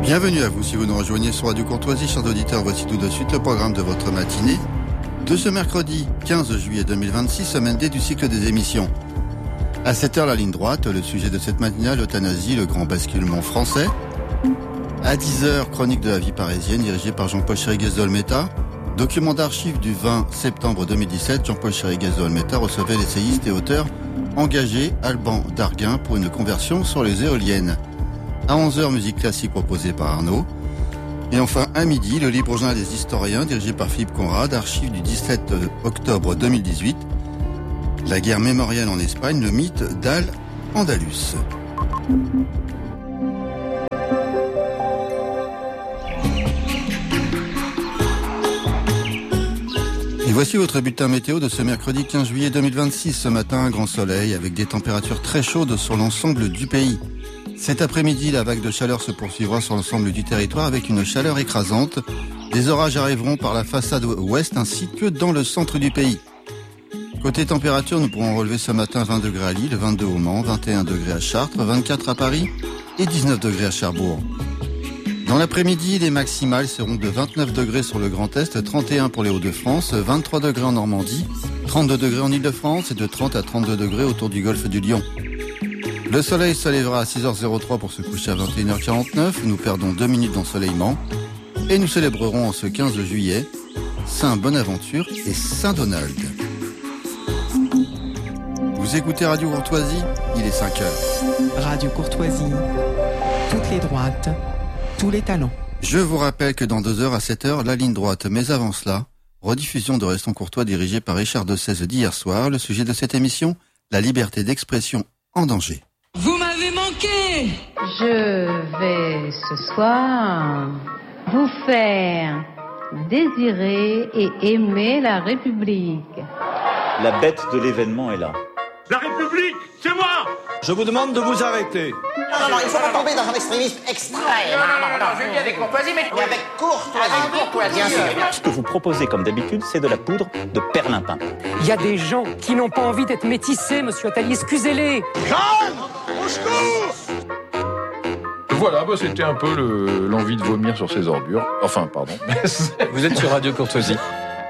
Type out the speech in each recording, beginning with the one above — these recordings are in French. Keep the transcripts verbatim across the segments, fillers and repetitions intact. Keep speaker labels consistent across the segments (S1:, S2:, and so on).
S1: Bienvenue à vous si vous nous rejoignez sur Radio Courtoisie, chers auditeurs. Voici tout de suite le programme de votre matinée de ce mercredi quinze juillet deux mille vingt-six, semaine D du cycle des émissions. À sept heures, la ligne droite, le sujet de cette matinale, l'euthanasie, le grand basculement français. À dix heures, chronique de la vie parisienne, dirigée par Jean-Paul Chériguez-Dolmeta. Document d'archives du vingt septembre deux mille dix-sept, Jean-Paul Chériguez-Dolmeta recevait l'essayiste et auteur engagé Alban Darguin pour une conversion sur les éoliennes. À onze heures, musique classique proposée par Arnaud. Et enfin, à midi, le libre journal des historiens, dirigé par Philippe Conrad, archives du dix-sept octobre deux mille dix-huit. La guerre mémorielle en Espagne, le mythe d'Al-Andalus. Et voici votre bulletin météo de ce mercredi quinze juillet deux mille vingt-six. Ce matin, un grand soleil avec des températures très chaudes sur l'ensemble du pays. Cet après-midi, la vague de chaleur se poursuivra sur l'ensemble du territoire avec une chaleur écrasante. Des orages arriveront par la façade ouest ainsi que dans le centre du pays. Côté température, nous pourrons relever ce matin vingt degrés à Lille, vingt-deux au Mans, vingt et un degrés à Chartres, vingt-quatre à Paris et dix-neuf degrés à Cherbourg. Dans l'après-midi, les maximales seront de vingt-neuf degrés sur le Grand Est, trente et un pour les Hauts-de-France, vingt-trois degrés en Normandie, trente-deux degrés en Île-de-France et de trente à trente-deux degrés autour du golfe du Lion. Le soleil se lèvera à six heures trois pour se coucher à vingt et une heures quarante-neuf. Nous perdons deux minutes d'ensoleillement. Et nous célébrerons en ce quinze juillet Saint Bonaventure et Saint Donald. Vous écoutez Radio Courtoisie, il est cinq heures.
S2: Radio Courtoisie, toutes les droites, tous les talents.
S1: Je vous rappelle que dans deux heures à sept heures, la ligne droite. Mais avant cela, rediffusion de Restons Courtois dirigée par Richard de Seize d'hier soir. Le sujet de cette émission, la liberté d'expression en danger.
S3: Vous m'avez manqué.
S4: Je vais ce soir vous faire désirer et aimer la République.
S5: La bête de l'événement est là.
S6: La République, c'est moi.
S7: Je vous demande de vous arrêter.
S8: Non, non, non, il ne faut pas tomber dans un extrémisme extrême.
S9: Non, non, non, non, je viens avec courtoisie, mais...
S8: Et avec courtoisie.
S9: Avec courtoisie, bien sûr.
S5: Ce que vous proposez comme d'habitude, c'est de la poudre de perlimpin.
S10: Il y a des gens qui n'ont pas envie d'être métissés, monsieur Attali, excusez-les.
S6: Calme, au secours.
S11: Voilà, bah c'était un peu le, l'envie de vomir sur ces ordures. Enfin, pardon.
S12: Vous êtes sur Radio Courtoisie.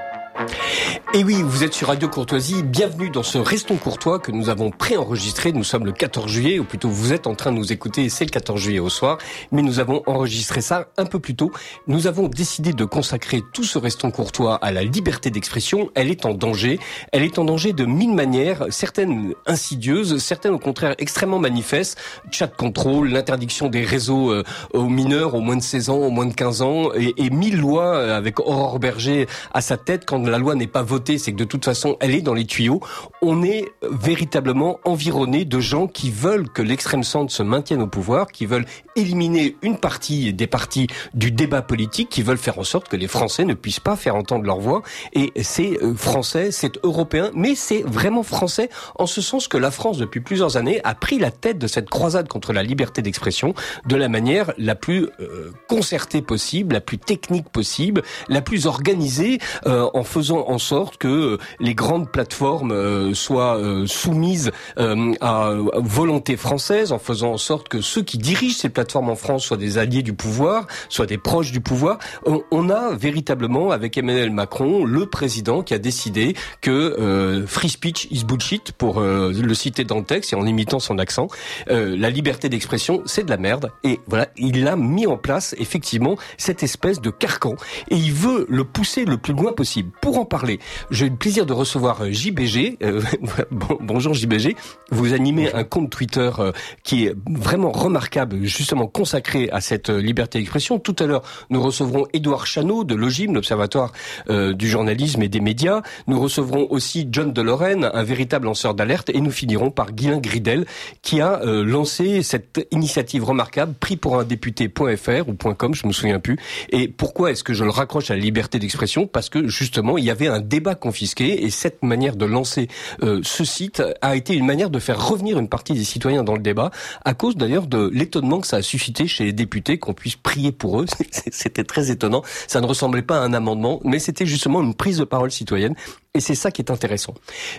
S12: Et oui, vous êtes sur Radio Courtoisie, bienvenue dans ce Restons Courtois que nous avons préenregistré. Nous sommes le quatorze juillet, ou plutôt vous êtes en train de nous écouter, c'est le quatorze juillet au soir, mais nous avons enregistré ça un peu plus tôt. Nous avons décidé de consacrer tout ce Restons Courtois à la liberté d'expression. Elle est en danger, elle est en danger de mille manières, certaines insidieuses, certaines au contraire extrêmement manifestes. Chat control, l'interdiction des réseaux euh, aux mineurs, aux moins de seize ans, aux moins de quinze ans, et, et mille lois euh, avec Aurore Berger à sa tête quand la loi n'est pas votée, c'est que de toute façon, elle est dans les tuyaux. On est véritablement environné de gens qui veulent que l'extrême centre se maintienne au pouvoir, qui veulent éliminer une partie des partis du débat politique, qui veulent faire en sorte que les Français ne puissent pas faire entendre leur voix. Et c'est français, c'est européen, mais c'est vraiment français en ce sens que la France, depuis plusieurs années, a pris la tête de cette croisade contre la liberté d'expression de la manière la plus euh, concertée possible, la plus technique possible, la plus organisée, euh, en faisant en sorte que les grandes plateformes euh, soient euh, soumises euh, à, à volonté française, en faisant en sorte que ceux qui dirigent ces plateformes en France soient des alliés du pouvoir, soient des proches du pouvoir. On, on a véritablement, avec Emmanuel Macron, le président qui a décidé que euh, free speech is bullshit, pour euh, le citer dans le texte et en imitant son accent, euh, la liberté d'expression, c'est de la merde. Et voilà, il a mis en place effectivement cette espèce de carcan et il veut le pousser le plus loin possible. Pour en parler, j'ai eu le plaisir de recevoir J B G. Euh, bon, bonjour J B G. Vous animez un compte Twitter euh, qui est vraiment remarquable, justement consacré à cette euh, liberté d'expression. Tout à l'heure, nous recevrons Édouard Chano de l'O G I M, l'Observatoire euh, du journalisme et des médias. Nous recevrons aussi John de Lorraine, un véritable lanceur d'alerte. Et nous finirons par Guylain Gridel, qui a euh, lancé cette initiative remarquable, pris pour un député.fr ou .com, je me souviens plus. Et pourquoi est-ce que je le raccroche à la liberté d'expression? Parce que justement, il y avait un débat confisqué et cette manière de lancer euh, ce site a été une manière de faire revenir une partie des citoyens dans le débat, à cause d'ailleurs de l'étonnement que ça a suscité chez les députés qu'on puisse prier pour eux. C'était très étonnant. Ça ne ressemblait pas à un amendement, mais c'était justement une prise de parole citoyenne. Et c'est ça qui est intéressant.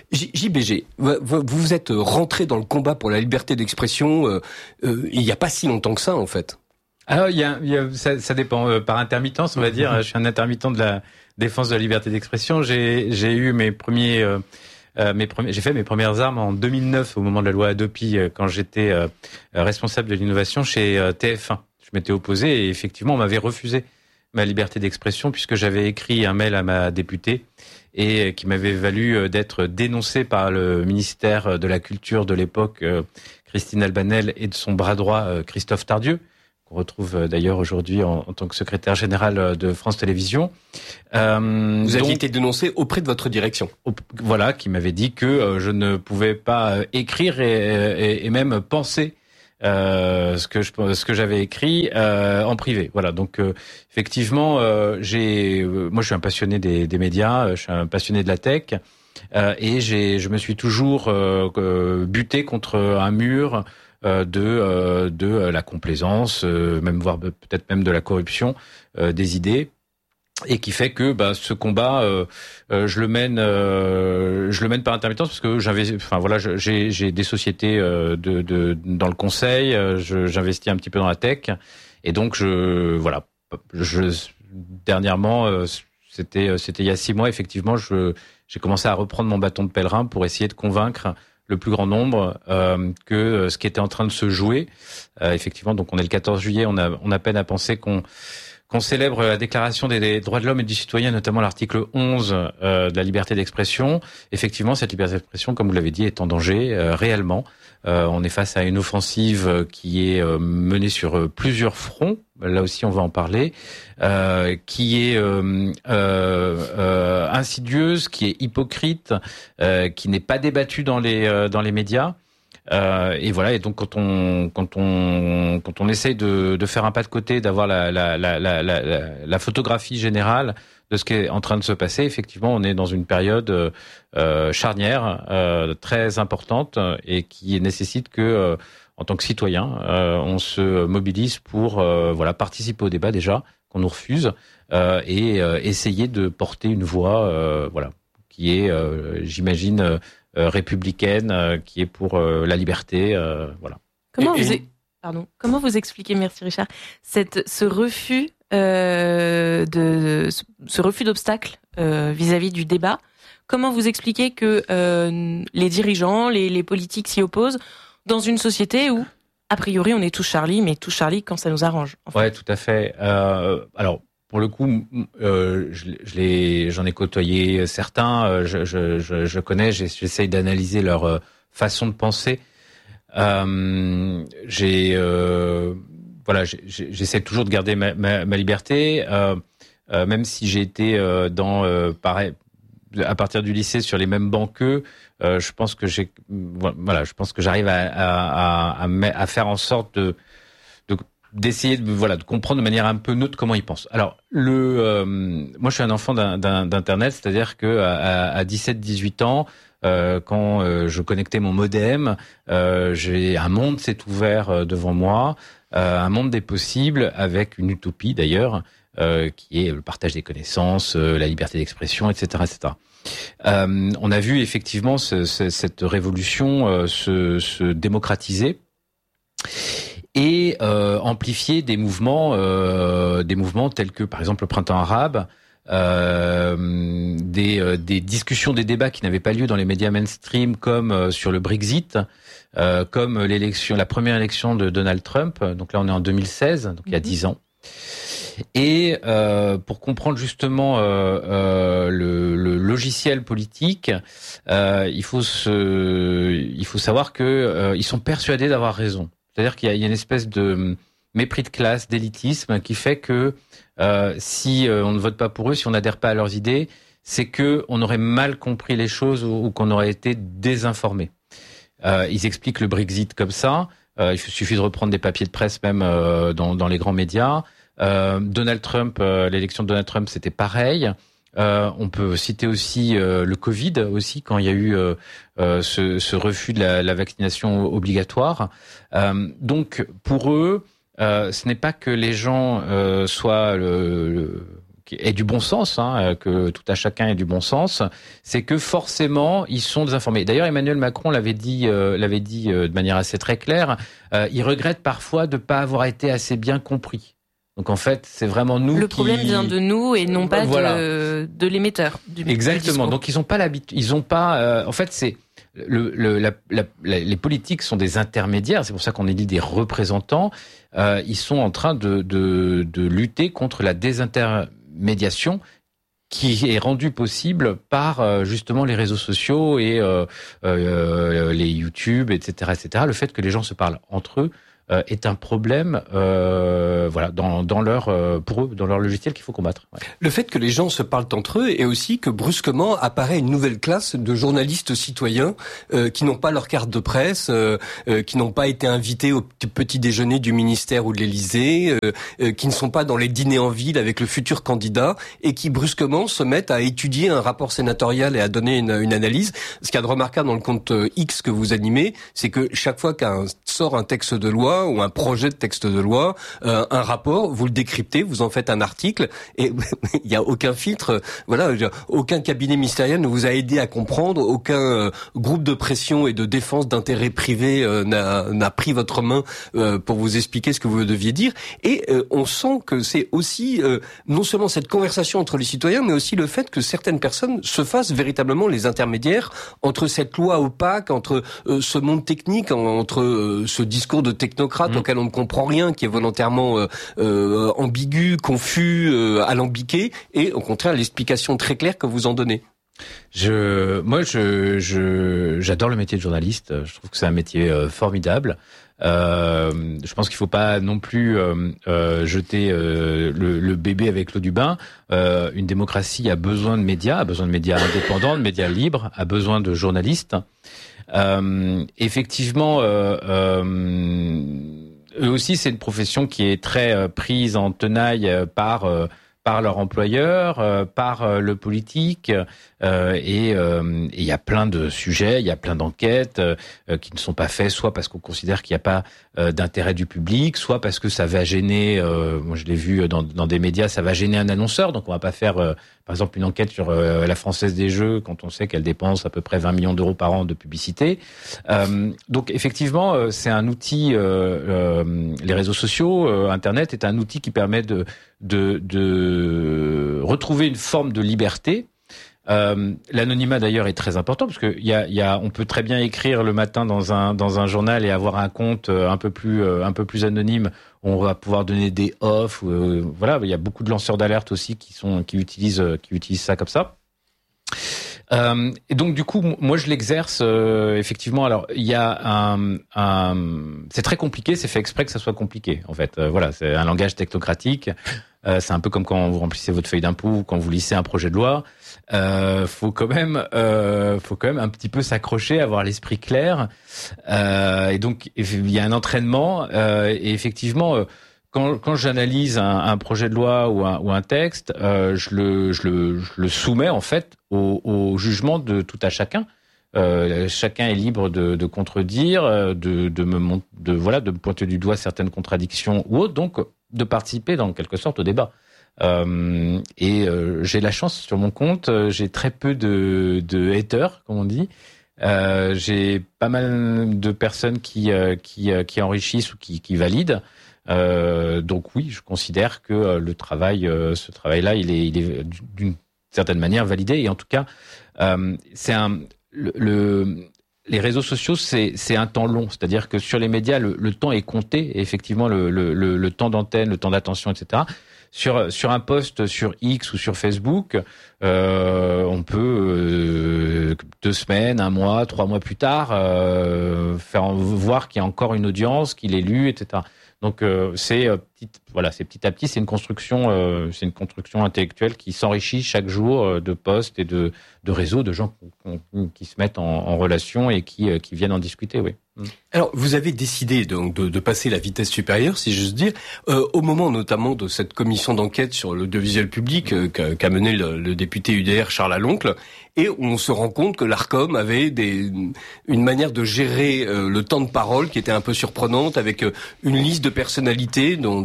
S12: J B G, vous vous êtes rentré dans le combat pour la liberté d'expression euh, euh, il n'y a pas si longtemps que ça, en fait.
S13: Alors, il y a, il y a ça, ça dépend euh, par intermittence, on va dire. Je suis un intermittent de la défense de la liberté d'expression. J'ai, j'ai eu mes premiers, euh, euh, mes premiers, j'ai fait mes premières armes en deux mille neuf au moment de la loi Hadopi, euh, quand j'étais euh, responsable de l'innovation chez euh, T F un. Je m'étais opposé et effectivement, on m'avait refusé ma liberté d'expression puisque j'avais écrit un mail à ma députée et qui m'avait valu d'être dénoncé par le ministère de la Culture de l'époque, euh, Christine Albanel, et de son bras droit, euh, Christophe Tardieu, qu'on retrouve d'ailleurs aujourd'hui en, en tant que secrétaire général de France Télévisions.
S12: Euh, Vous aviez été dénoncé auprès de votre direction.
S13: Au, voilà, qui m'avait dit que euh, je ne pouvais pas euh, écrire et, et, et même penser euh, ce que je, ce que j'avais écrit euh, en privé. Voilà, donc euh, effectivement, euh, j'ai, euh, moi je suis un passionné des, des médias, je suis un passionné de la tech. Euh, et j'ai, je me suis toujours euh, euh, buté contre un mur euh, de euh, de la complaisance, euh, même voire peut-être même de la corruption euh, des idées, et qui fait que bah, ce combat, euh, euh, je le mène, euh, je le mène par intermittence parce que j'investis. Enfin voilà, j'ai j'ai des sociétés euh, de, de dans le conseil, euh, je, j'investis un petit peu dans la tech, et donc je voilà, je dernièrement, euh, c'était c'était il y a six mois effectivement, je j'ai commencé à reprendre mon bâton de pèlerin pour essayer de convaincre le plus grand nombre euh, que ce qui était en train de se jouer, euh, effectivement, donc on est le quatorze juillet, on a on a peine à penser qu'on qu'on célèbre la Déclaration des droits de l'homme et du citoyen, notamment l'article onze euh, de la liberté d'expression. Effectivement, cette liberté d'expression, comme vous l'avez dit, est en danger euh, réellement. Euh, on est face à une offensive qui est euh, menée sur plusieurs fronts. Là aussi, on va en parler, euh, qui est euh, euh, euh, insidieuse, qui est hypocrite, euh, qui n'est pas débattue dans les euh, dans les médias. Euh, et voilà. Et donc, quand on quand on quand on essaie de, de faire un pas de côté, d'avoir la la, la la la la photographie générale de ce qui est en train de se passer, effectivement, on est dans une période euh, charnière, euh, très importante, et qui nécessite que euh, en tant que citoyen, euh, on se mobilise pour euh, voilà participer au débat déjà qu'on nous refuse euh, et euh, essayer de porter une voix euh, voilà qui est, euh, j'imagine, euh, républicaine, euh, qui est pour euh, la liberté, euh, voilà.
S14: Comment
S13: et,
S14: vous
S13: et...
S14: pardon comment vous expliquez, merci Richard, cette ce refus euh, de ce refus d'obstacle euh, vis-à-vis du débat? Comment vous expliquez que euh, les dirigeants, les, les politiques s'y opposent dans une société où, a priori, on est tous Charlie, mais tous Charlie quand ça nous arrange. En fait.
S13: Ouais, tout à fait. Euh, alors, pour le coup, euh, je, je l'ai, j'en ai côtoyé certains. Euh, je, je, je, je connais. J'essaye d'analyser leur euh, façon de penser. Euh, j'ai, euh, voilà, j'ai, j'essaie toujours de garder ma, ma, ma liberté, euh, euh, même si j'ai été euh, dans, euh, pareil, à partir du lycée sur les mêmes bancs qu'eux. Euh, je pense que j'ai, voilà, je pense que j'arrive à, à, à, à faire en sorte de, de d'essayer de, voilà, de comprendre de manière un peu neutre comment ils pensent. Alors, le, euh, moi, je suis un enfant d'un, d'un, d'internet, c'est-à-dire que à, à dix-sept dix-huit ans, euh, quand euh, je connectais mon modem, euh, j'ai un monde s'est ouvert euh, devant moi, euh, un monde des possibles avec une utopie d'ailleurs, euh, qui est le partage des connaissances, euh, la liberté d'expression, et cetera, et cetera. Euh, on a vu effectivement ce, ce, cette révolution euh, se, se démocratiser et euh, amplifier des mouvements, euh, des mouvements tels que par exemple le printemps arabe, euh, des, euh, des discussions, des débats qui n'avaient pas lieu dans les médias mainstream, comme euh, sur le Brexit, euh, comme l'élection, la première élection de Donald Trump. Donc là, on est en deux mille seize, donc il y a dix ans. Et euh, pour comprendre justement euh, euh, le, le logiciel politique, euh, il faut se, il faut savoir que euh, ils sont persuadés d'avoir raison. C'est-à-dire qu'il y a, il y a une espèce de mépris de classe, d'élitisme qui fait que euh, si euh, on ne vote pas pour eux, si on n'adhère pas à leurs idées, c'est que on aurait mal compris les choses ou, ou qu'on aurait été désinformé. Euh, ils expliquent le Brexit comme ça. Euh, il suffit de reprendre des papiers de presse même euh, dans, dans les grands médias. Euh, Donald Trump, euh, l'élection de Donald Trump, c'était pareil. Euh, on peut citer aussi euh, le Covid aussi, quand il y a eu euh, euh, ce, ce refus de la, la vaccination obligatoire. Euh, donc pour eux, euh, ce n'est pas que les gens euh, soient le, le, ait du bon sens, hein, que tout à chacun ait du bon sens, c'est que forcément ils sont désinformés. D'ailleurs, Emmanuel Macron l'avait dit, euh, l'avait dit euh, de manière assez très claire. Euh, il regrette parfois de pas avoir été assez bien compris. Donc en fait, c'est vraiment nous.
S14: Le
S13: qui...
S14: problème vient de nous et non pas
S13: voilà.
S14: de, de l'émetteur. Du,
S13: Exactement.
S14: du
S13: Donc ils ont pas l'habitude, ils ont pas. Euh, en fait, c'est le, le la, la, la, les politiques sont des intermédiaires. C'est pour ça qu'on est dit des représentants. Euh, ils sont en train de, de de lutter contre la désintermédiation qui est rendue possible par euh, justement les réseaux sociaux et euh, euh, les YouTube, et cetera, et cetera. Le fait que les gens se parlent entre eux euh, est un problème, euh, voilà, dans, dans leur, euh, pour eux, dans leur logiciel qu'il faut combattre. Ouais.
S12: Le fait que les gens se parlent entre eux est aussi que brusquement apparaît une nouvelle classe de journalistes citoyens euh, qui n'ont pas leur carte de presse, euh, euh, qui n'ont pas été invités au petit déjeuner du ministère ou de l'Élysée, euh, euh, qui ne sont pas dans les dîners en ville avec le futur candidat et qui brusquement se mettent à étudier un rapport sénatorial et à donner une, une analyse. Ce qu'il y a de remarquable dans le compte X que vous animez, c'est que chaque fois qu'un sort un texte de loi ou un projet de texte de loi, euh, un rapport, vous le décryptez, vous en faites un article et il n'y a aucun filtre, voilà, aucun cabinet ministériel ne vous a aidé à comprendre, aucun euh, groupe de pression et de défense d'intérêts privés euh, n'a, n'a pris votre main euh, pour vous expliquer ce que vous deviez dire et euh, on sent que c'est aussi euh, non seulement cette conversation entre les citoyens mais aussi le fait que certaines personnes se fassent véritablement les intermédiaires entre cette loi opaque, entre euh, ce monde technique, entre euh, ce discours de technocrate Mmh. auquel on ne comprend rien, qui est volontairement euh, euh, ambigu, confus, euh, alambiqué, et au contraire l'explication très claire que vous en donnez.
S13: Je, moi, je, je, j'adore le métier de journaliste. Je trouve que c'est un métier euh, formidable. Euh, je pense qu'il faut pas non plus euh, euh, jeter euh, le, le bébé avec l'eau du bain. Euh, une démocratie a besoin de médias, a besoin de médias indépendants, de médias libres, a besoin de journalistes. Euh, effectivement, euh, euh, eux aussi, c'est une profession qui est très euh, prise en tenaille euh, par euh, par leur employeur, euh, par euh, le politique, euh, et il y a plein de sujets, il y a plein d'enquêtes euh, qui ne sont pas faites, soit parce qu'on considère qu'il n'y a pas euh, d'intérêt du public, soit parce que ça va gêner, euh, moi je l'ai vu dans, dans des médias, ça va gêner un annonceur, donc on va pas faire, euh, par exemple, une enquête sur euh, la Française des Jeux quand on sait qu'elle dépense à peu près vingt millions d'euros par an de publicité. Euh, donc effectivement, euh, c'est un outil, euh, euh, les réseaux sociaux, euh, Internet est un outil qui permet de de, de retrouver une forme de liberté. Euh, l'anonymat d'ailleurs est très important parce que il y a, y a, on peut très bien écrire le matin dans un dans un journal et avoir un compte un peu plus un peu plus anonyme. On va pouvoir donner des offs. Euh, voilà, il y a beaucoup de lanceurs d'alerte aussi qui sont qui utilisent qui utilisent ça comme ça. Euh, et donc du coup, moi je l'exerce euh, effectivement. Alors il y a un, un c'est très compliqué, c'est fait exprès que ça soit compliqué. En fait, euh, voilà, c'est un langage technocratique. Euh, c'est un peu comme quand vous remplissez votre feuille d'impôt ou quand vous lisez un projet de loi. Euh, faut quand même, euh, faut quand même un petit peu s'accrocher, avoir l'esprit clair. Euh, et donc il y a un entraînement. Euh, et effectivement, euh, quand, quand j'analyse un, un projet de loi ou un, ou un texte, euh, je le, je le, je le soumets en fait au, au jugement de tout à chacun. Euh, chacun est libre de, de contredire, de, de me, de voilà, de me pointer du doigt certaines contradictions ou autres. Donc de participer dans quelque sorte au débat. Euh, et euh, j'ai la chance sur mon compte, euh, j'ai très peu de, de haters, comme on dit. Euh, j'ai pas mal de personnes qui euh, qui, euh, qui enrichissent ou qui, qui valident. Euh, donc oui, je considère que euh, le travail, euh, ce travail-là, il est, il est d'une certaine manière validé. Et en tout cas, euh, c'est un le, le les réseaux sociaux, c'est, c'est un temps long. C'est-à-dire que sur les médias, le, le temps est compté. Et effectivement, le, le, le, le temps d'antenne, le temps d'attention, et cetera. Sur, sur un post sur X ou sur Facebook, euh, on peut euh, deux semaines, un mois, trois mois plus tard, euh, faire voir qu'il y a encore une audience, qu'il est lu, et cetera. Donc euh, c'est euh, petit, voilà, c'est petit à petit, c'est une construction, euh, c'est une construction intellectuelle qui s'enrichit chaque jour euh, de posts et de, de réseaux, de gens qui, qui se mettent en, en relation et qui, euh, qui viennent en discuter. Oui.
S12: Alors, vous avez décidé donc de, de passer la vitesse supérieure, si j'ose dire, euh, au moment notamment de cette commission d'enquête sur l'audiovisuel public euh, qu'a, qu'a mené le, le député U D R Charles Aloncle, et on se rend compte que l'Arcom avait des, une manière de gérer euh, le temps de parole qui était un peu surprenante, avec euh, une liste de personnalités dont, dont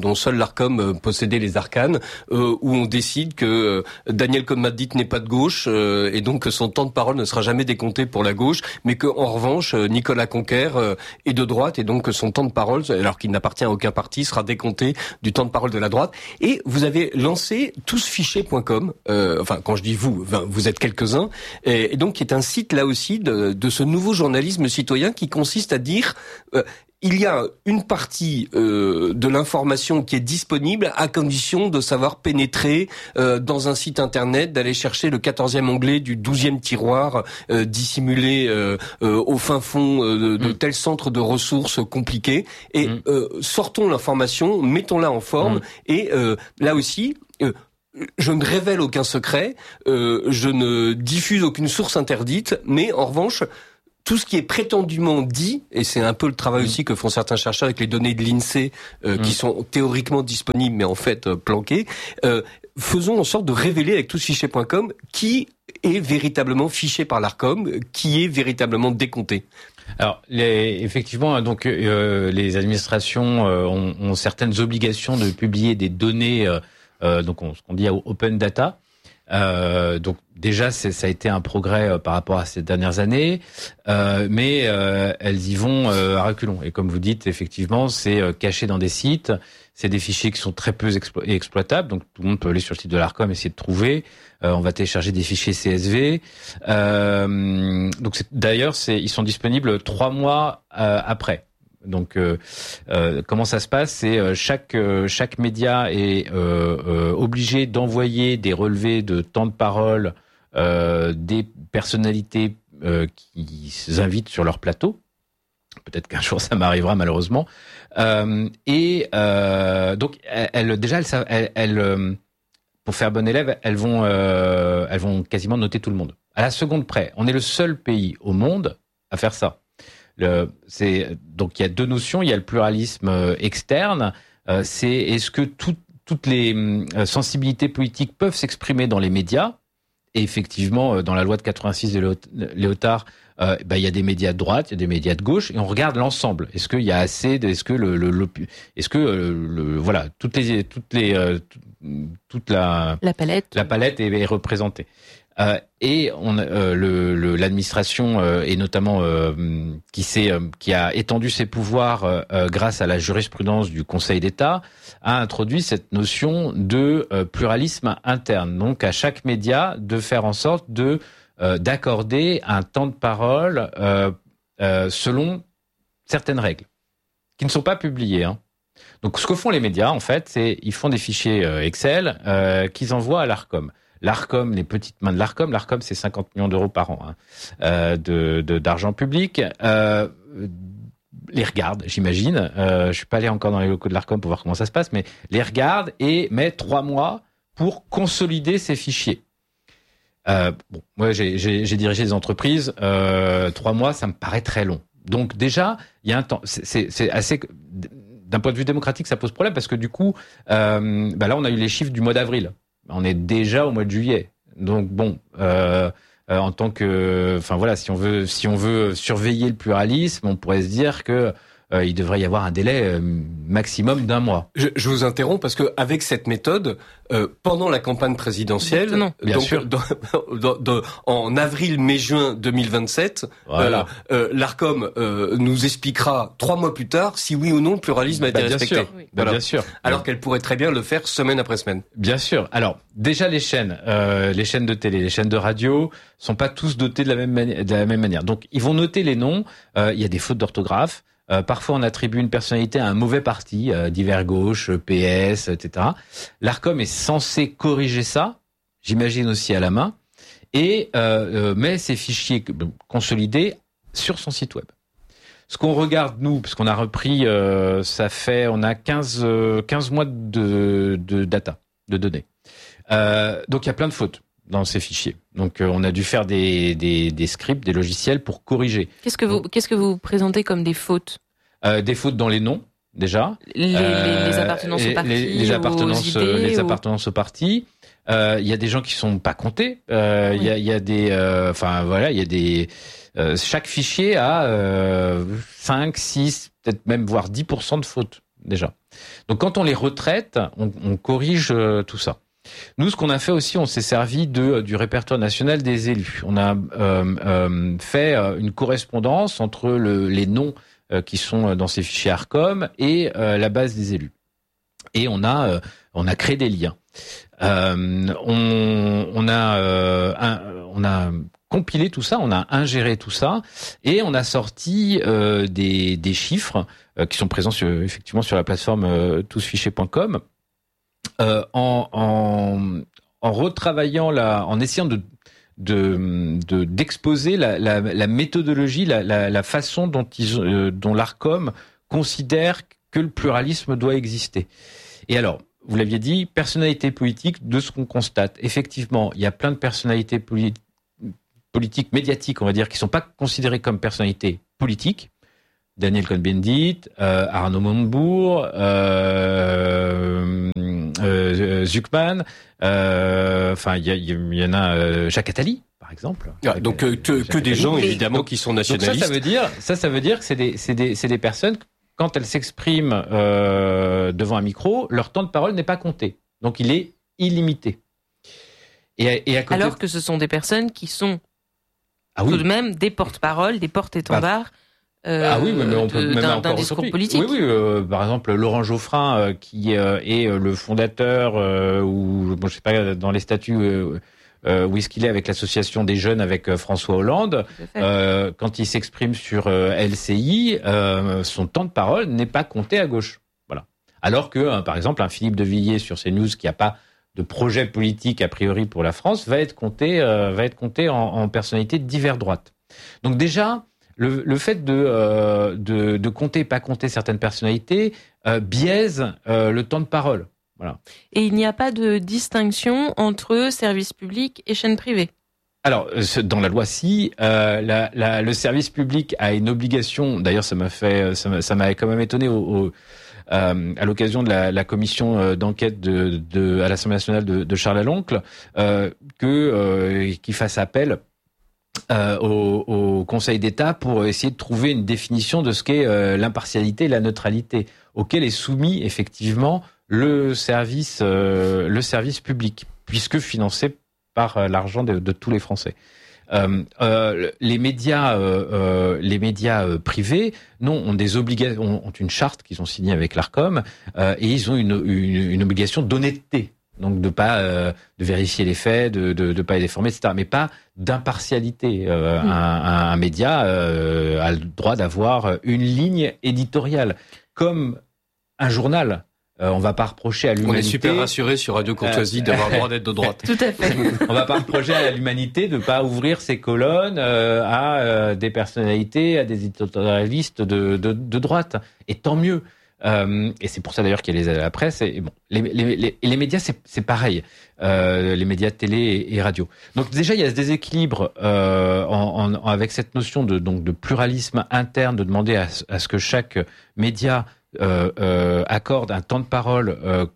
S12: dont seul l'Arcom euh, possédait les arcanes, euh, où on décide que euh, Daniel Cohn-Bendit n'est pas de gauche euh, et donc que son temps de parole ne sera jamais décompté pour la gauche, mais que en revanche euh, Nicolas Conquer euh, est de droite et donc que son temps de parole, alors qu'il n'appartient à aucun parti, sera décompté du temps de parole de la droite. Et vous avez lancé tousfichés point com, euh, enfin quand je dis vous, enfin, vous êtes quelques-uns, et, et donc qui est un site là aussi de, de ce nouveau journalisme citoyen qui consiste à dire euh, il y a une partie euh, de l'information qui est disponible à condition de savoir pénétrer euh, dans un site internet, d'aller chercher le quatorzième onglet du douzième tiroir euh, dissimulé euh, euh, au fin fond euh, de, de mmh. tel centre de ressources compliqué. Et mmh. euh, sortons l'information, mettons-la en forme. Mmh. Et euh, là aussi... Euh, je ne révèle aucun secret, euh, je ne diffuse aucune source interdite, mais en revanche... tout ce qui est prétendument dit, et c'est un peu le travail mmh. aussi que font certains chercheurs avec les données de l'INSEE, euh, mmh. qui sont théoriquement disponibles, mais en fait euh, planquées, euh, faisons en sorte de révéler avec tousfichés point com qui est véritablement fiché par l'Arcom, qui est véritablement décompté.
S13: Alors, les, effectivement, donc euh, les administrations euh, ont, ont certaines obligations de publier des données, euh, euh, donc on, ce qu'on dit open data. Euh, donc déjà, c'est, ça a été un progrès euh, par rapport à ces dernières années, euh, mais euh, elles y vont euh, à reculons. Et comme vous dites, effectivement, c'est euh, caché dans des sites, c'est des fichiers qui sont très peu explo- exploitables, donc tout le monde peut aller sur le site de l'Arcom, essayer de trouver. Euh, on va télécharger des fichiers C S V. Euh, donc c'est, d'ailleurs, c'est, ils sont disponibles trois mois euh, après. Donc, euh, euh, comment ça se passe ? C'est euh, chaque euh, chaque média est euh, euh, obligé d'envoyer des relevés de temps de parole euh, des personnalités euh, qui s'invitent sur leur plateau. Peut-être qu'un jour ça m'arrivera malheureusement. Euh, et euh, donc, elles, déjà, elles, elles, elles, pour faire bon élève, elles vont euh, elles vont quasiment noter tout le monde à la seconde près. On est le seul pays au monde à faire ça. Le, c'est, donc il y a deux notions, il y a le pluralisme euh, externe, euh, c'est est-ce que tout, toutes les euh, sensibilités politiques peuvent s'exprimer dans les médias, et effectivement euh, dans la loi de quatre-vingt-six de Léotard, euh, bah, il y a des médias de droite, il y a des médias de gauche, et on regarde l'ensemble. Est-ce qu'il y a assez de, est-ce que le, le, le est-ce que euh, le, voilà toutes les toutes les euh, toute la
S14: la palette
S13: la palette est, est représentée. Euh, et on, euh, le, le, l'administration euh, et notamment euh, qui s'est, euh, qui a étendu ses pouvoirs euh, euh, grâce à la jurisprudence du Conseil d'État, a introduit cette notion de euh, pluralisme interne. Donc à chaque média de faire en sorte de euh, d'accorder un temps de parole euh, euh, selon certaines règles qui ne sont pas publiées. Hein. Donc ce que font les médias en fait, c'est ils font des fichiers euh, Excel euh, qu'ils envoient à l'Arcom. L'Arcom, les petites mains de l'Arcom, l'Arcom c'est cinquante millions d'euros par an hein, euh, de, de d'argent public. Euh, les regarde, j'imagine. Euh, je suis pas allé encore dans les locaux de l'Arcom pour voir comment ça se passe, mais les regarde et met trois mois pour consolider ces fichiers. Euh, bon, moi j'ai, j'ai, j'ai dirigé des entreprises. Euh, trois mois, ça me paraît très long. Donc déjà, il y a un temps. C'est, c'est, c'est assez. D'un point de vue démocratique, ça pose problème parce que du coup, euh, bah là, on a eu les chiffres du mois d'avril. On est déjà au mois de juillet, donc bon, euh, euh, en tant que, enfin voilà, si on veut, si on veut surveiller le pluralisme, on pourrait se dire que euh, il devrait y avoir un délai euh, maximum d'un mois.
S12: Je, je vous interromps parce que avec cette méthode, euh, pendant la campagne présidentielle,
S13: non, bien
S12: donc,
S13: sûr,
S12: dans, dans, dans, en avril, mai, juin deux mille vingt-sept, voilà. euh, euh, l'Arcom euh, nous expliquera trois mois plus tard si oui ou non le pluralisme a été
S13: bah, bien
S12: respecté.
S13: Sûr. Oui. Voilà. Bah, bien sûr.
S12: Alors qu'elle pourrait très bien le faire semaine après semaine.
S13: Bien sûr. Alors déjà les chaînes, euh, les chaînes de télé, les chaînes de radio sont pas tous dotées de la même mani- de la même manière. Donc ils vont noter les noms. Euh, il y a des fautes d'orthographe. Euh, parfois, on attribue une personnalité à un mauvais parti, euh, divers gauche, P S, et cetera. L'Arcom est censé corriger ça, j'imagine aussi à la main, et euh, euh, met ces fichiers consolidés sur son site web. Ce qu'on regarde, nous, parce qu'on a repris, euh, ça fait, on a quinze, euh, quinze mois de, de data, de données. Euh, donc, il y a plein de fautes dans ces fichiers. Donc, euh, on a dû faire des, des, des scripts, des logiciels pour corriger.
S14: Qu'est-ce que vous,
S13: donc,
S14: qu'est-ce que vous présentez comme des fautes ?
S13: euh, Des fautes dans les noms, déjà.
S14: Les,
S13: euh,
S14: les, les appartenances au parti,
S13: les, les appartenances,
S14: aux idées,
S13: les
S14: ou...
S13: appartenances au parti. Euh, il y a des gens qui sont pas comptés. Euh, il oui. y a, il y a des, enfin euh, voilà, il y a des. Euh, chaque fichier a euh, cinq, six, peut-être même voire dix pour cent de fautes. déjà. Donc quand on les retraite, on, on corrige euh, tout ça. Nous, ce qu'on a fait aussi, on s'est servi de du répertoire national des élus. On a euh, euh, fait une correspondance entre le, les noms euh, qui sont dans ces fichiers ARCOM et euh, la base des élus. Et on a euh, on a créé des liens. Euh, on, on a euh, un, on a compilé tout ça, on a ingéré tout ça et on a sorti euh, des des chiffres euh, qui sont présents sur, effectivement sur la plateforme euh, tousfichiers point com. Euh, en, en, en retravaillant la, en essayant de, de, de d'exposer la, la, la méthodologie, la, la, la façon dont ils, euh, dont l'ARCOM considère que le pluralisme doit exister. Et alors, vous l'aviez dit, personnalité politique, de ce qu'on constate, effectivement, il y a plein de personnalités poli- politiques, médiatiques, on va dire, qui sont pas considérées comme personnalités politiques. Daniel Cohn-Bendit, euh, Arnaud Montebourg, euh, euh, Zuckman, euh, enfin il y, y, y en a euh, Jacques Attali par exemple.
S12: Ah, donc euh, que, que des gens évidemment donc, qui sont nationalistes.
S13: Donc ça, ça veut dire, ça, ça veut dire que c'est des, c'est des, c'est des personnes quand elles s'expriment euh, devant un micro, leur temps de parole n'est pas compté, donc il est illimité.
S14: Et, et à côté alors que ce sont des personnes qui sont ah, oui. tout de même des porte-paroles, des porte-étendards. Bah, Euh,
S13: ah oui, mais on peut
S14: de,
S13: même
S14: d'un,
S13: encore
S14: d'un discours politique.
S13: Oui, oui. Euh, par exemple, Laurent Geoffrin, euh, qui euh, est le fondateur, euh, ou bon, je sais pas dans les statuts euh, euh, où est-ce qu'il est avec l'association des jeunes avec euh, François Hollande. Euh, quand il s'exprime sur euh, L C I, euh, son temps de parole n'est pas compté à gauche. Voilà. Alors que, euh, par exemple, un Philippe de Villiers sur CNews qui a pas de projet politique a priori pour la France va être compté, euh, va être compté en, en personnalité divers droite. Donc déjà. Le, le fait de, euh, de, de compter, pas compter certaines personnalités euh, biaise euh, le temps de parole. Voilà.
S14: Et il n'y a pas de distinction entre service public et chaîne privée.
S13: Alors, dans la loi, si euh, la, la, le service public a une obligation. D'ailleurs, ça m'a fait, ça m'a, ça m'a quand même étonné au, au, euh, à l'occasion de la, la commission d'enquête de, de, à l'Assemblée nationale de, de Charles Aloncle, euh, que euh, qu'il fasse appel. Euh, au, au Conseil d'État pour essayer de trouver une définition de ce qu'est euh, l'impartialité et la neutralité, auquel est soumis effectivement le service, euh, le service public, puisque financé par euh, l'argent de, de tous les Français. Euh, euh, les médias, euh, euh, les médias euh, privés, non, ont des obligations, ont une charte qu'ils ont signée avec l'ARCOM euh, et ils ont une, une, une obligation d'honnêteté. Donc de pas euh, de vérifier les faits, de de, de pas les déformer, et cetera. Mais pas d'impartialité. Euh, mmh. un, un média euh, a le droit d'avoir une ligne éditoriale, comme un journal. Euh, on va pas reprocher à l'humanité.
S12: On est super rassurés sur Radio Courtoisie euh, d'avoir le droit d'être de droite.
S14: Tout à fait.
S13: On va pas reprocher à l'humanité de pas ouvrir ses colonnes euh, à euh, des personnalités, à des éditorialistes de, de de droite. Et tant mieux. Euh, et c'est pour ça d'ailleurs qu'il y a les aides à la presse. Et bon, les, les, les, les médias, c'est, c'est pareil. Euh, les médias de télé et, et radio. Donc déjà, il y a ce déséquilibre euh, en, en, avec cette notion de, donc, de pluralisme interne, de demander à, à ce que chaque média euh, euh, accorde un temps de parole euh,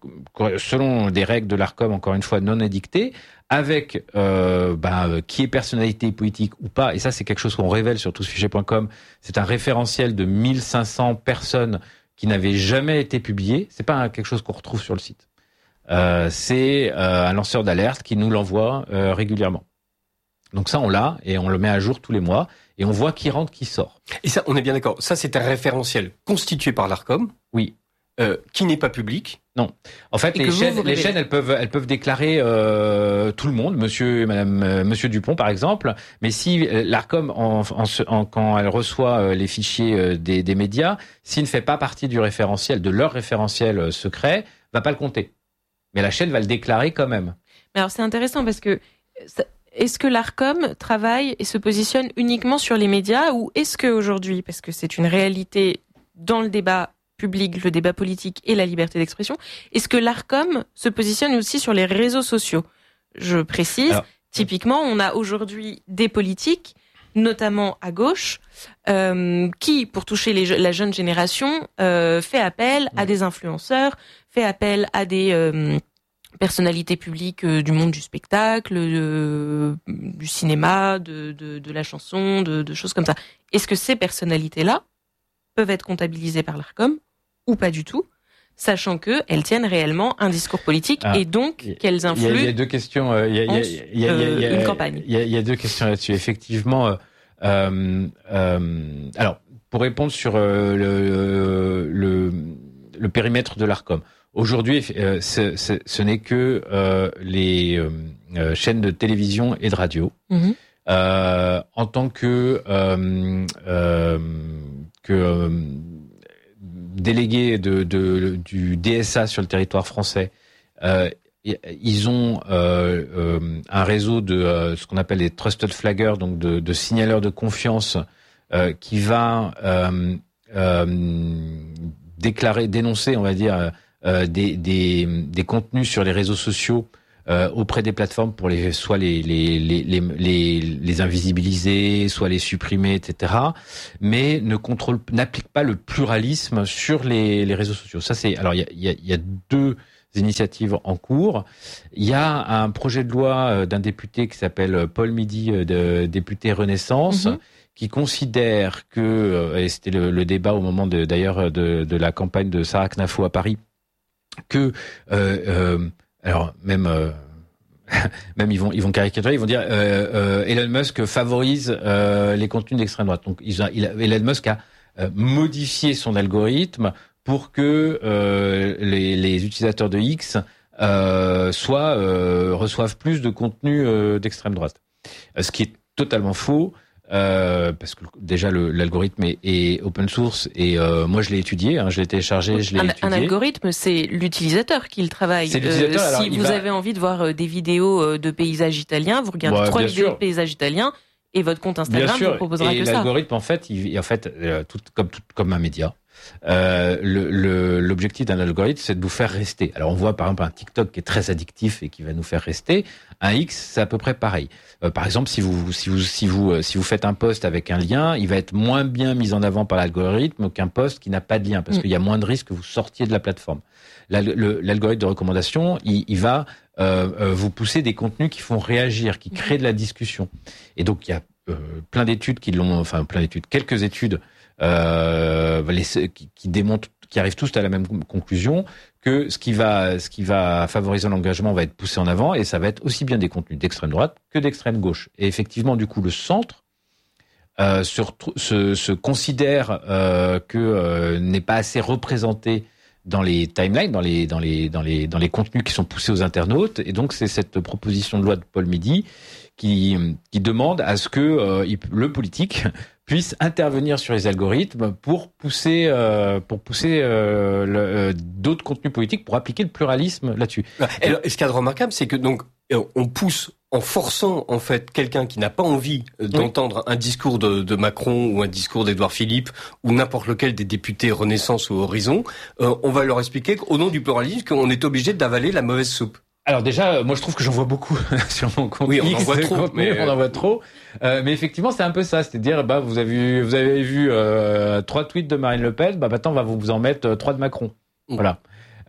S13: selon des règles de l'ARCOM, encore une fois, non édictées, avec euh, bah, qui est personnalité politique ou pas. Et ça, c'est quelque chose qu'on révèle sur tousfichiers point com. C'est un référentiel de mille cinq cents personnes qui n'avait jamais été publié. C'est pas quelque chose qu'on retrouve sur le site. Euh, c'est euh, un lanceur d'alerte qui nous l'envoie euh, régulièrement. Donc ça, on l'a et on le met à jour tous les mois et on voit qui rentre, qui sort.
S12: Et ça, on est bien d'accord. Ça, c'est un référentiel constitué par l'ARCOM.
S13: Oui.
S12: Euh, qui n'est pas public.
S13: Non. En fait, les chaînes, vous, vous les chaînes, elles peuvent, elles peuvent déclarer euh, tout le monde, Monsieur, et Madame, euh, Monsieur Dupont, par exemple. Mais si euh, l'ARCOM, en, en, en, quand elle reçoit euh, les fichiers euh, des, des médias, s'il ne fait pas partie du référentiel, de leur référentiel euh, secret, va pas le compter. Mais la chaîne va le déclarer quand même.
S14: Mais alors c'est intéressant parce que ça, est-ce que l'ARCOM travaille et se positionne uniquement sur les médias ou est-ce que aujourd'hui, parce que c'est une réalité dans le débat public, le débat politique et la liberté d'expression, est-ce que l'ARCOM se positionne aussi sur les réseaux sociaux ? Je précise, alors, typiquement, on a aujourd'hui des politiques, notamment à gauche, euh, qui, pour toucher les, la jeune génération, euh, fait appel à des influenceurs, fait appel à des euh, personnalités publiques euh, du monde du spectacle, euh, du cinéma, de, de, de la chanson, de, de choses comme ça. Est-ce que ces personnalités-là peuvent être comptabilisées par l'ARCOM ? Ou pas du tout. sachant que elles tiennent réellement un discours politique ah, et donc y, qu'elles influent.
S13: Il y, y a deux questions. Il y a, y a, y a,
S14: euh,
S13: y a,
S14: une campagne.
S13: Il y, y a deux questions là-dessus. Effectivement, euh, euh, alors pour répondre sur euh, le, le le périmètre de l'Arcom. Aujourd'hui, euh, ce, ce, ce n'est que euh, les euh, chaînes de télévision et de radio. Mmh. Euh, en tant que euh, euh, que euh, délégué de, de du D S A sur le territoire français, euh, ils ont euh, euh, un réseau de euh, ce qu'on appelle les trusted flaggers, donc de, de signaleurs de confiance, euh, qui va euh, euh, déclarer, dénoncer, on va dire, euh, des, des, des contenus sur les réseaux sociaux euh, auprès des plateformes pour les soit les les les les les, les invisibiliser, soit les supprimer, et cetera. Mais ne contrôle, n'applique pas le pluralisme sur les les réseaux sociaux. Ça c'est alors il y a il y a, il y a deux initiatives en cours. Il y a un projet de loi d'un député qui s'appelle Paul Midi, de député Renaissance. Mm-hmm. Qui considère que, et c'était le, le débat au moment de, d'ailleurs de, de la campagne de Sarah Knafo à Paris, que euh, euh, alors même euh, même ils vont ils vont caricaturer, ils vont dire euh, euh, Elon Musk favorise euh, les contenus d'extrême droite. Donc il a, il a, Elon Musk a euh, modifié son algorithme pour que euh, les, les utilisateurs de X euh, soient euh, reçoivent plus de contenus euh, d'extrême droite, ce qui est totalement faux. Euh, parce que déjà le, l'algorithme est, est open source et euh, moi je l'ai étudié, hein, je l'ai téléchargé, je l'ai
S14: un,
S13: étudié.
S14: Un algorithme, c'est l'utilisateur qui le travaille.
S13: C'est l'utilisateur,
S14: euh,
S13: alors,
S14: si vous
S13: va...
S14: avez envie de voir des vidéos de paysages italiens, vous regardez ouais, trois vidéos sûr. de paysages italiens et votre compte Instagram vous proposera
S13: et
S14: que ça.
S13: Et l'algorithme en fait, il, en fait, euh, tout comme tout, comme un média. Euh, le, le, l'objectif d'un algorithme, c'est de vous faire rester. Alors, on voit par exemple un TikTok qui est très addictif et qui va nous faire rester. Un X, c'est à peu près pareil. Euh, par exemple, si vous, si vous, si vous, si vous faites un post avec un lien, il va être moins bien mis en avant par l'algorithme qu'un post qui n'a pas de lien, parce mmh. qu'il y a moins de risques que vous sortiez de la plateforme. La, le, l'algorithme de recommandation, il, il va euh, euh, vous pousser des contenus qui font réagir, qui créent de la discussion. Et donc, il y a euh, plein d'études qui l'ont, enfin plein d'études, quelques études. Euh, les, qui, qui démontrent, qui arrivent tous à la même conclusion, que ce qui va, ce qui va favoriser l'engagement va être poussé en avant, et ça va être aussi bien des contenus d'extrême droite que d'extrême gauche. Et effectivement, du coup, le centre euh, se, se, se considère euh, que euh, n'est pas assez représenté dans les timelines, dans les, dans les, dans les, dans les contenus qui sont poussés aux internautes. Et donc, c'est cette proposition de loi de Paul Midi qui, qui demande à ce que euh, il, le politique puisse intervenir sur les algorithmes pour pousser, euh, pour pousser euh, le, euh, d'autres contenus politiques, pour appliquer le pluralisme là-dessus.
S12: Et, et ce qu'il y a de remarquable, c'est que donc on pousse en forçant en fait quelqu'un qui n'a pas envie d'entendre oui. un discours de, de Macron ou un discours d'Édouard Philippe ou n'importe lequel des députés Renaissance ou Horizon, euh, on va leur expliquer qu'au nom du pluralisme, qu'on est obligé d'avaler la mauvaise soupe.
S13: Alors déjà, moi je trouve que j'en vois beaucoup sur mon compte.
S12: Oui, on
S13: X,
S12: en voit trop.
S13: Contenu, mais on en voit trop. Euh, mais effectivement, c'est un peu ça, c'est-à-dire, bah vous avez vu, vous avez vu euh, trois tweets de Marine Le Pen, bah maintenant on va vous en mettre trois de Macron. Mmh. Voilà.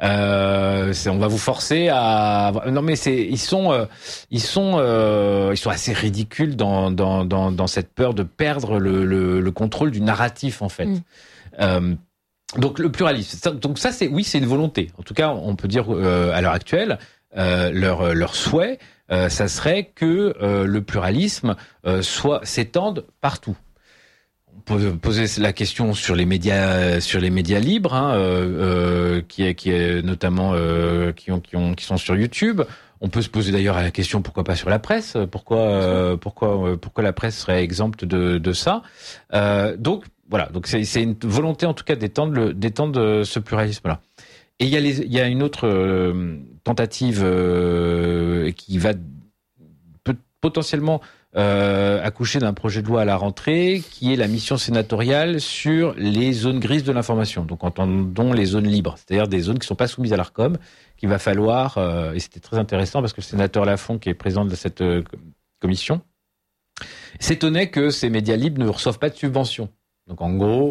S13: Euh, c'est, on va vous forcer à. Non mais c'est, ils sont, euh, ils sont, euh, ils sont assez ridicules dans dans dans dans cette peur de perdre le le, le contrôle du narratif en fait. Mmh. Euh, donc le pluralisme. Donc ça c'est, oui, c'est une volonté. En tout cas, on peut dire euh, à l'heure actuelle. Euh, leur leur souhait, euh, ça serait que euh, le pluralisme euh, soit s'étende partout. On peut poser la question sur les médias, sur les médias libres, hein, euh, qui est qui est notamment euh, qui ont qui ont qui sont sur YouTube. On peut se poser d'ailleurs la question pourquoi pas sur la presse, pourquoi euh, pourquoi pourquoi la presse serait exempte de de ça. Euh, donc voilà, donc c'est c'est une volonté en tout cas d'étendre le d'étendre ce pluralisme-là. Et il y a les, il y a une autre euh, tentative euh, qui va peut, potentiellement euh, accoucher d'un projet de loi à la rentrée, qui est la mission sénatoriale sur les zones grises de l'information. Donc, entendons les zones libres, c'est-à-dire des zones qui sont pas soumises à l'Arcom, qu'il va falloir. Euh, et c'était très intéressant parce que le sénateur Lafont, qui est président de cette euh, commission, s'étonnait que ces médias libres ne reçoivent pas de subventions. Donc, en gros.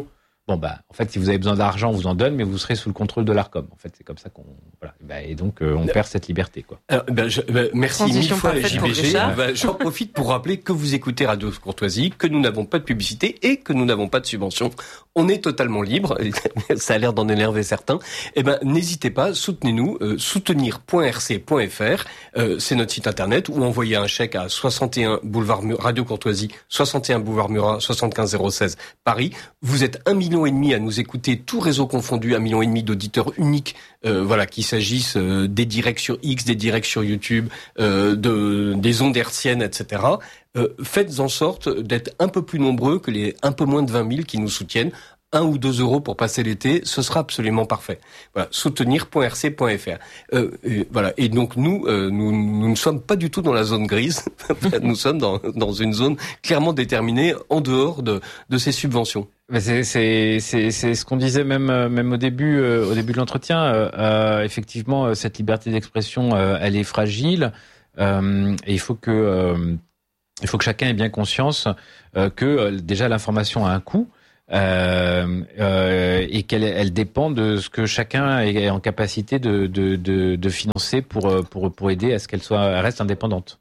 S13: Bon bah en fait si vous avez besoin d'argent on vous en donne mais vous serez sous le contrôle de l'Arcom. En fait c'est comme ça qu'on voilà bah, et donc euh, on perd cette liberté quoi.
S12: Alors, ben, je, ben, merci
S14: Transition
S12: mille fois
S14: parfaite
S12: J
S14: pour
S12: B G.
S14: Richard.
S12: Ben, j'en profite pour rappeler que vous écoutez Radio Courtoisie, que nous n'avons pas de publicité et que nous n'avons pas de subvention. On est totalement libre. Ça a l'air d'en énerver certains. Eh ben n'hésitez pas, soutenez-nous. Euh, soutenir point r c point f r euh, c'est notre site internet ou envoyez un chèque à soixante et un boulevard Murat, Radio Courtoisie, soixante et un boulevard Murat, soixante-quinze zéro seize Paris. Vous êtes un million et demi à nous écouter, tout réseau confondu, un million et demi d'auditeurs uniques. Euh, voilà, qu'il s'agisse euh, des directs sur X, des directs sur YouTube, euh, de des ondes hertziennes, et cetera. Euh, faites en sorte d'être un peu plus nombreux que les un peu moins de vingt mille qui nous soutiennent. Un ou deux euros pour passer l'été, ce sera absolument parfait. Voilà, soutenir point r c point f r. Euh, euh, voilà, et donc nous, euh, nous, nous ne sommes pas du tout dans la zone grise. Nous sommes dans dans une zone clairement déterminée en dehors de de ces subventions.
S13: Mais c'est c'est c'est c'est ce qu'on disait même même au début euh, au début de l'entretien. Euh, euh, effectivement, cette liberté d'expression, euh, elle est fragile. Euh, et il faut que euh, il faut que chacun ait bien conscience euh, que euh, déjà l'information a un coût. Euh, euh, et qu'elle elle dépend de ce que chacun est en capacité de de de, de financer pour pour pour aider à ce qu'elle soit elle reste indépendante.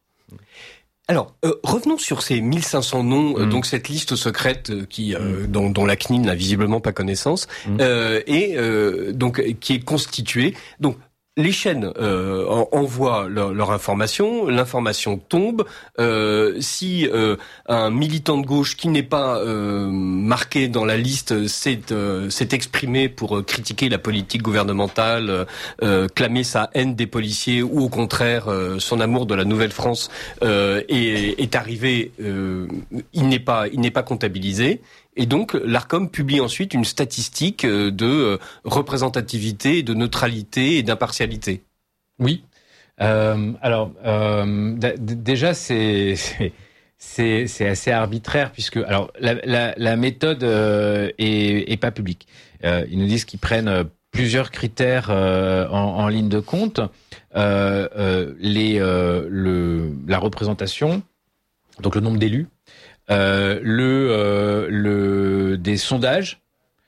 S12: Alors, euh, revenons sur ces mille cinq cents noms, mmh. euh, donc cette liste secrète euh, qui euh, mmh. dont, dont la C N I L n'a visiblement pas connaissance, mmh. euh, et euh, donc qui est constituée. Donc les chaînes euh, envoient leur, leur information, l'information tombe. Euh, si euh, un militant de gauche qui n'est pas euh, marqué dans la liste s'est, euh, s'est exprimé pour critiquer la politique gouvernementale, euh, clamer sa haine des policiers ou au contraire euh, son amour de la Nouvelle-France euh, est, est arrivé, euh, il n'est pas, il n'est pas comptabilisé. Et donc, l'Arcom publie ensuite une statistique de représentativité, de neutralité et d'impartialité.
S13: Oui. Euh, alors, euh, d- déjà, c'est, c'est c'est c'est assez arbitraire puisque alors la la, la méthode euh, est, est pas publique. Euh, ils nous disent qu'ils prennent plusieurs critères euh, en, en ligne de compte. Euh, euh, les euh, le la représentation, donc le nombre d'élus. Euh, le, euh, le des sondages,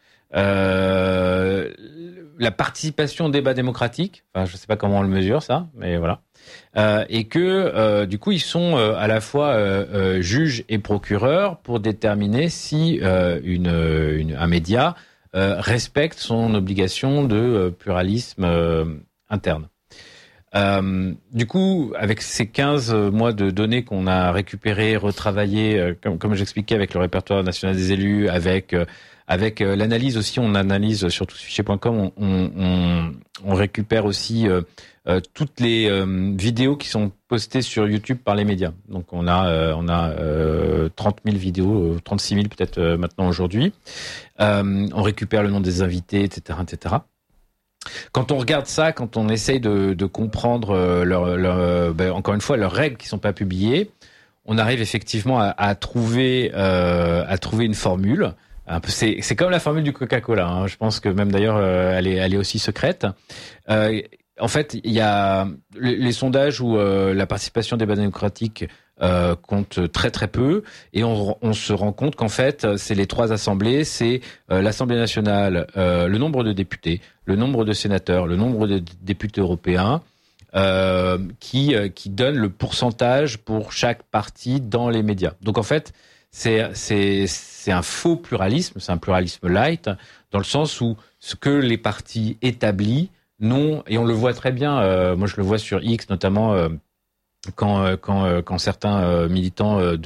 S13: euh, la participation au débat démocratique. Enfin, je sais pas comment on le mesure ça, mais voilà. Euh, et que euh, du coup, ils sont euh, à la fois euh, euh, juges et procureurs pour déterminer si euh, une, une un média euh, respecte son obligation de euh, pluralisme euh, interne. Euh, du coup, avec ces quinze mois de données qu'on a récupérées, retravaillées, euh, comme, comme j'expliquais avec le répertoire national des élus, avec euh, avec euh, l'analyse aussi, on analyse sur tous fichiers point com, on, on, on, on récupère aussi euh, euh, toutes les euh, vidéos qui sont postées sur YouTube par les médias. Donc on a euh, on a euh, trente mille vidéos, euh, trente-six mille peut-être euh, maintenant aujourd'hui. Euh, on récupère le nom des invités, et cetera, et cetera. Quand on regarde ça, quand on essaye de, de comprendre euh, leur, leur, ben, encore une fois leurs règles qui sont pas publiées, on arrive effectivement à, à trouver euh, à trouver une formule. Un peu, c'est, c'est comme la formule du Coca-Cola. Hein. Je pense que même d'ailleurs, euh, elle est elle est aussi secrète. Euh, en fait, il y a les, les sondages où euh, la participation des débats démocratiques euh, compte très très peu, et on, on se rend compte qu'en fait, c'est les trois assemblées, c'est euh, l'Assemblée nationale, euh, le nombre de députés, le nombre de sénateurs, le nombre de députés européens, euh, qui euh, qui donnent le pourcentage pour chaque parti dans les médias. Donc en fait, c'est c'est c'est un faux pluralisme, c'est un pluralisme light, dans le sens où ce que les partis établis n'ont, et on le voit très bien, euh, moi je le vois sur X notamment, euh, quand quand quand certains euh, militants de,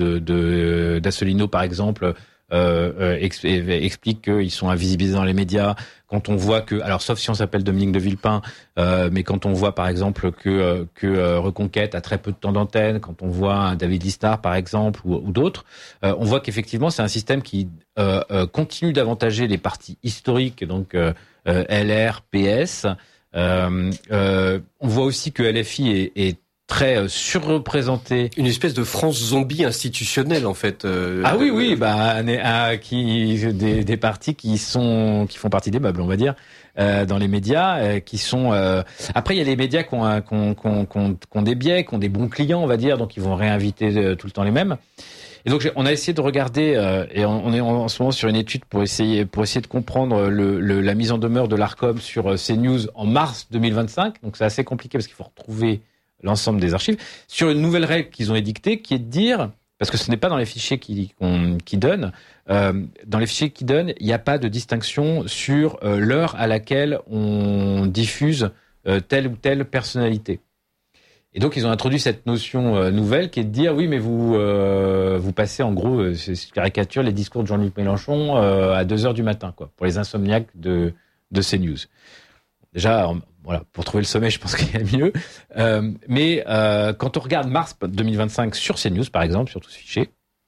S13: de d'Assolino par exemple euh, euh, ex, expliquent qu'ils sont invisibilisés dans les médias, quand on voit que, alors sauf si on s'appelle Dominique de Villepin, euh, mais quand on voit par exemple que que euh, Reconquête a très peu de temps d'antenne, quand on voit un David Lisnard par exemple ou, ou d'autres, euh, on voit qu'effectivement c'est un système qui euh, euh, continue d'avantager les partis historiques, donc euh, euh, L R, P S. Euh, euh, on voit aussi que L F I est, est très surreprésenté.
S12: Une espèce de France zombie institutionnelle en fait. Euh,
S13: ah oui oui bah euh, qui des, des partis qui sont qui font partie des meubles on va dire euh, dans les médias euh, qui sont euh... après il y a les médias qui ont, qui ont, qui ont, qui ont, qui ont des biais, qui ont des bons clients on va dire, donc ils vont réinviter euh, tout le temps les mêmes. Et donc on a essayé de regarder euh, et on, on est en, en ce moment sur une étude pour essayer pour essayer de comprendre le, le, la mise en demeure de l'Arcom sur euh, CNews en mars deux mille vingt-cinq. Donc c'est assez compliqué parce qu'il faut retrouver l'ensemble des archives sur une nouvelle règle qu'ils ont édictée qui est de dire, parce que ce n'est pas dans les fichiers qu'ils qu'on, qu'ils donnent, euh, dans les fichiers qu'ils donnent, il n'y a pas de distinction sur euh, l'heure à laquelle on diffuse euh, telle ou telle personnalité. Et donc ils ont introduit cette notion euh, nouvelle qui est de dire oui mais vous euh, vous passez en gros euh, c'est, c'est caricature les discours de Jean-Luc Mélenchon euh, à deux heures du matin quoi pour les insomniaques de de CNews. Déjà en, voilà pour trouver le sommet je pense qu'il y a mieux. Euh, mais euh, quand on regarde mars deux mille vingt-cinq sur CNews par exemple sur tout ce fichier,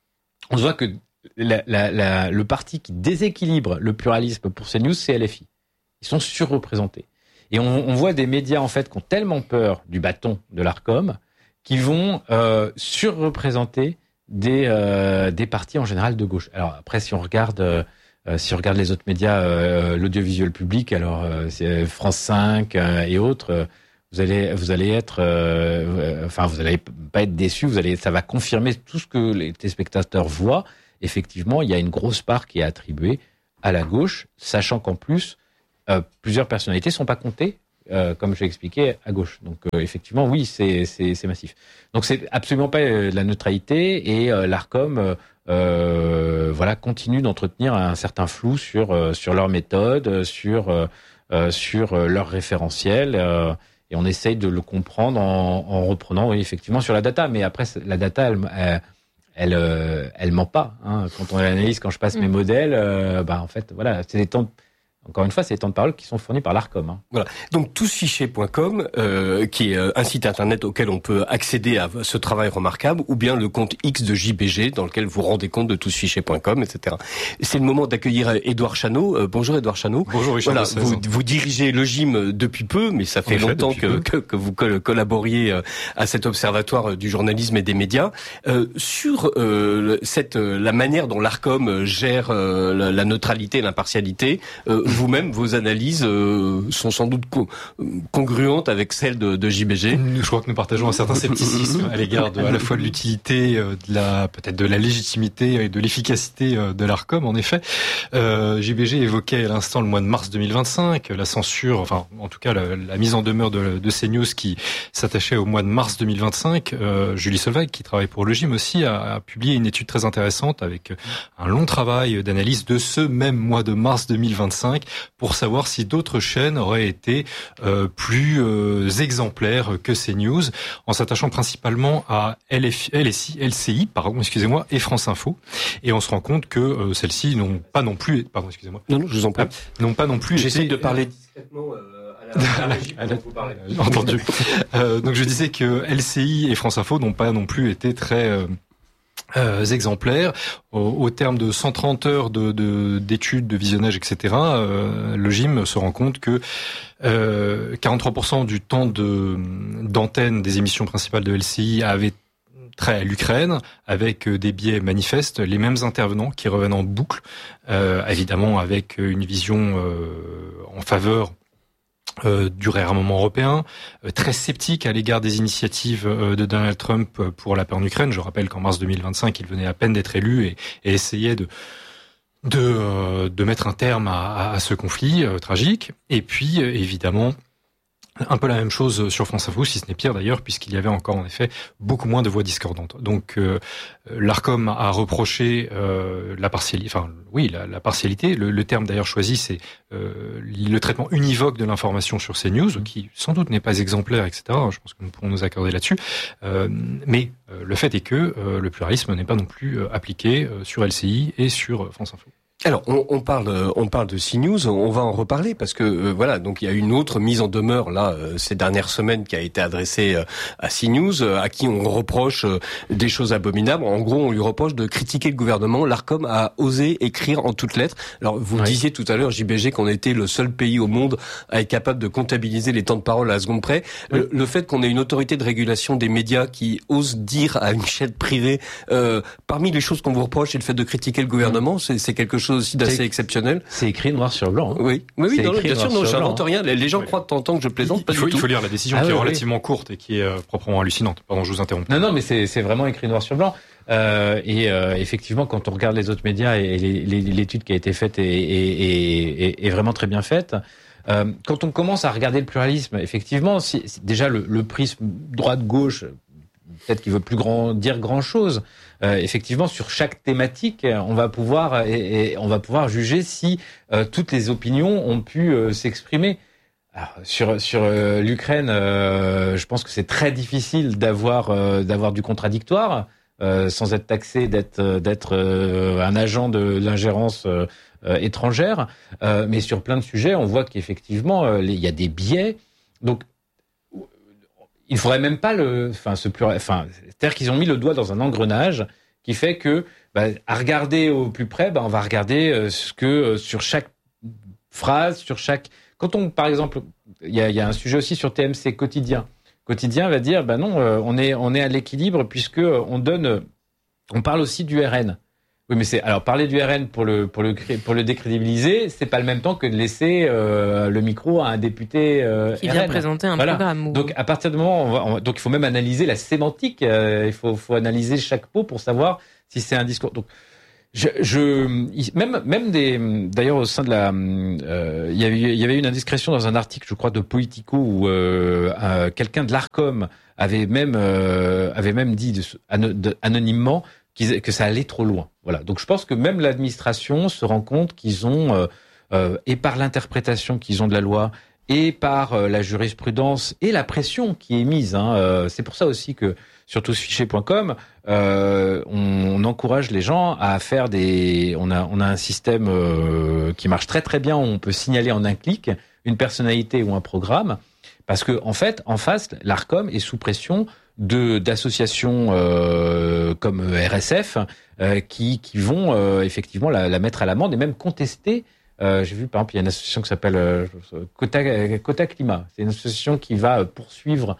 S13: on voit que la, la, la, le parti qui déséquilibre le pluralisme pour CNews c'est L F I. Ils sont surreprésentés. Et on, on voit des médias en fait qui ont tellement peur du bâton de l'Arcom qui vont euh, surreprésenter des euh, des partis en général de gauche. Alors après, si on regarde euh, si on regarde les autres médias, euh, l'audiovisuel public, alors euh, c'est France cinq euh, et autres, euh, vous allez vous allez être, euh, enfin vous allez pas être déçus. Vous allez, ça va confirmer tout ce que les téléspectateurs voient. Effectivement, il y a une grosse part qui est attribuée à la gauche, sachant qu'en plus Euh, plusieurs personnalités sont pas comptées, euh, comme je l'ai expliqué, à gauche. Donc euh, effectivement, oui, c'est, c'est, c'est massif. Donc c'est absolument pas euh, de la neutralité et euh, l'Arcom, euh, euh, voilà, continue d'entretenir un certain flou sur euh, sur leur méthode, sur euh, euh, sur euh, leur référentiel, euh, et on essaye de le comprendre en, en reprenant, oui, effectivement, sur la data. Mais après, la data, elle, elle elle, euh, elle ment pas. Hein. Quand on l'analyse, quand je passe mmh. mes modèles, euh, bah en fait, voilà, c'est des temps. Encore une fois, c'est les temps de parole qui sont fournis par l'Arcom. Hein.
S12: Voilà. Donc tousfichier point com, euh, qui est un site internet auquel on peut accéder à ce travail remarquable, ou bien le compte X de J B G, dans lequel vous rendez compte de tousfichier point com, et cetera. C'est le moment d'accueillir Édouard Chano. Euh, bonjour Édouard Chano.
S15: Bonjour Richard.
S12: Voilà, vous, vous dirigez le G I M depuis peu, mais ça fait longtemps que, que, que vous collaboriez à cet observatoire du journalisme et des médias. Euh, sur euh, cette la manière dont l'Arcom gère euh, la, la neutralité et l'impartialité, euh, vous-même, vos analyses euh, sont sans doute co- congruentes avec celles de, de J B G.
S15: Je crois que nous partageons un certain scepticisme à l'égard de, à la fois de l'utilité, de la peut-être de la légitimité et de l'efficacité de l'Arcom. En effet, euh, J B G évoquait à l'instant le mois de mars deux mille vingt-cinq, la censure, enfin en tout cas la, la mise en demeure de, de CNews qui s'attachait au mois de mars deux mille vingt-cinq. Euh, Julie Solveig, qui travaille pour le G I M aussi, a, a publié une étude très intéressante avec un long travail d'analyse de ce même mois de mars deux mille vingt-cinq pour savoir si d'autres chaînes auraient été euh, plus euh, exemplaires que CNews, en s'attachant principalement à L F, L S I, L C I, pardon, excusez-moi, et France Info. Et on se rend compte que euh, celles-ci n'ont pas non plus, pardon, excusez-moi,
S12: non, non, je vous en prie,
S15: n'ont pas non plus.
S12: J'essaie
S15: été,
S12: de parler discrètement. Euh... À la, à la, vous parlez.
S15: Entendu. euh, donc je disais que L C I et France Info n'ont pas non plus été très euh, Euh, exemplaires. Au, au terme de cent trente heures de, de, d'études, de visionnage, et cetera, euh, le G I M se rend compte que euh, quarante-trois pour cent du temps de, d'antenne des émissions principales de L C I avait trait à l'Ukraine, avec des biais manifestes, les mêmes intervenants qui reviennent en boucle, euh, évidemment avec une vision euh, en faveur Euh, du réarmement européen, euh, très sceptique à l'égard des initiatives euh, de Donald Trump pour la paix en Ukraine. Je rappelle qu'en mars deux mille vingt-cinq, il venait à peine d'être élu et, et essayait de de, euh, de mettre un terme à, à ce conflit euh, tragique. Et puis, euh, évidemment, un peu la même chose sur France Info, si ce n'est pire d'ailleurs, puisqu'il y avait encore en effet beaucoup moins de voix discordantes. Donc euh, l'Arcom a reproché euh, la partialité, enfin oui, la, la partialité. Le, le terme d'ailleurs choisi, c'est euh, le traitement univoque de l'information sur CNews, qui sans doute n'est pas exemplaire, et cetera. Je pense que nous pourrons nous accorder là-dessus. Euh, mais euh, le fait est que euh, le pluralisme n'est pas non plus euh, appliqué euh, sur L C I et sur euh, France Info.
S12: Alors, on, on parle, on parle de CNews, on va en reparler parce que euh, voilà, donc il y a une autre mise en demeure là euh, ces dernières semaines qui a été adressée euh, à CNews, euh, à qui on reproche euh, des choses abominables. En gros, on lui reproche de critiquer le gouvernement. L'Arcom a osé écrire en toutes lettres. Alors, vous oui. disiez tout à l'heure, J B G, qu'on était le seul pays au monde à être capable de comptabiliser les temps de parole à la seconde près. Oui. Le, le fait qu'on ait une autorité de régulation des médias qui ose dire à une chaîne privée, euh, parmi les choses qu'on vous reproche, c'est le fait de critiquer le gouvernement. C'est, c'est quelque chose aussi d'assez c'est, exceptionnel.
S13: C'est écrit noir sur blanc. Hein.
S12: Oui, oui, oui, non, bien sûr, non, j'invente rien. Les, les gens oui. croient de temps en temps que je plaisante.
S15: Il,
S12: pas
S15: il, faut,
S12: du tout.
S15: il faut lire la décision ah, qui oui, est relativement oui. courte et qui est euh, proprement hallucinante. Pardon, je vous interromps.
S13: Non, non, mais c'est, c'est vraiment écrit noir sur blanc. Euh, et euh, effectivement, quand on regarde les autres médias et les, les, l'étude qui a été faite est, est, est, est vraiment très bien faite. Euh, quand on commence à regarder le pluralisme, effectivement, si, si déjà le, le prisme droite-gauche, peut-être qu'il veut plus grand, dire grand-chose. Euh, effectivement, sur chaque thématique, on va pouvoir et, et on va pouvoir juger si euh, toutes les opinions ont pu euh, s'exprimer. Alors, sur sur euh, l'Ukraine, euh, je pense que c'est très difficile d'avoir euh, d'avoir du contradictoire euh, sans être taxé d'être d'être euh, un agent de l'ingérence euh, euh, étrangère. Euh, mais sur plein de sujets, on voit qu'effectivement, euh, il y a des biais. Donc, il faudrait même pas le, enfin, ce pluriel, enfin, c'est-à-dire qu'ils ont mis le doigt dans un engrenage qui fait que, bah, à regarder au plus près, bah, on va regarder euh, ce que euh, sur chaque phrase, sur chaque. Quand on, par exemple, il y a, y a un sujet aussi sur T M C quotidien. Quotidien va dire, bah non, euh, on est, on est à l'équilibre puisque on donne, euh, on parle aussi du R N. Oui, mais c'est alors parler du R N pour le pour le pour le décrédibiliser, c'est pas le même temps que de laisser euh, le micro à un député euh,
S14: qui
S13: R N.
S14: vient présenter un
S13: voilà.
S14: programme. Ou...
S13: Donc à partir du moment, on va, on, donc il faut même analyser la sémantique. Euh, il faut faut analyser chaque mot pour savoir si c'est un discours. Donc je, je même même des d'ailleurs au sein de la euh, il y avait il y avait une indiscrétion dans un article, je crois, de Politico où euh, euh, quelqu'un de l'Arcom avait même euh, avait même dit de, de, anonymement que ça allait trop loin. Voilà. Donc je pense que même l'administration se rend compte qu'ils ont, euh, euh, et par l'interprétation qu'ils ont de la loi, et par euh, la jurisprudence et la pression qui est mise. Hein, euh, c'est pour ça aussi que sur tousfichés point com, euh, on, on encourage les gens à faire des. On a, on a un système euh, qui marche très très bien où on peut signaler en un clic une personnalité ou un programme, parce que en fait, en face, l'Arcom est sous pression de d'associations euh, comme R S F euh, qui qui vont euh, effectivement la, la mettre à l'amende et même contester. Euh, j'ai vu par exemple il y a une association qui s'appelle euh, Quota Quota Climat. C'est une association qui va poursuivre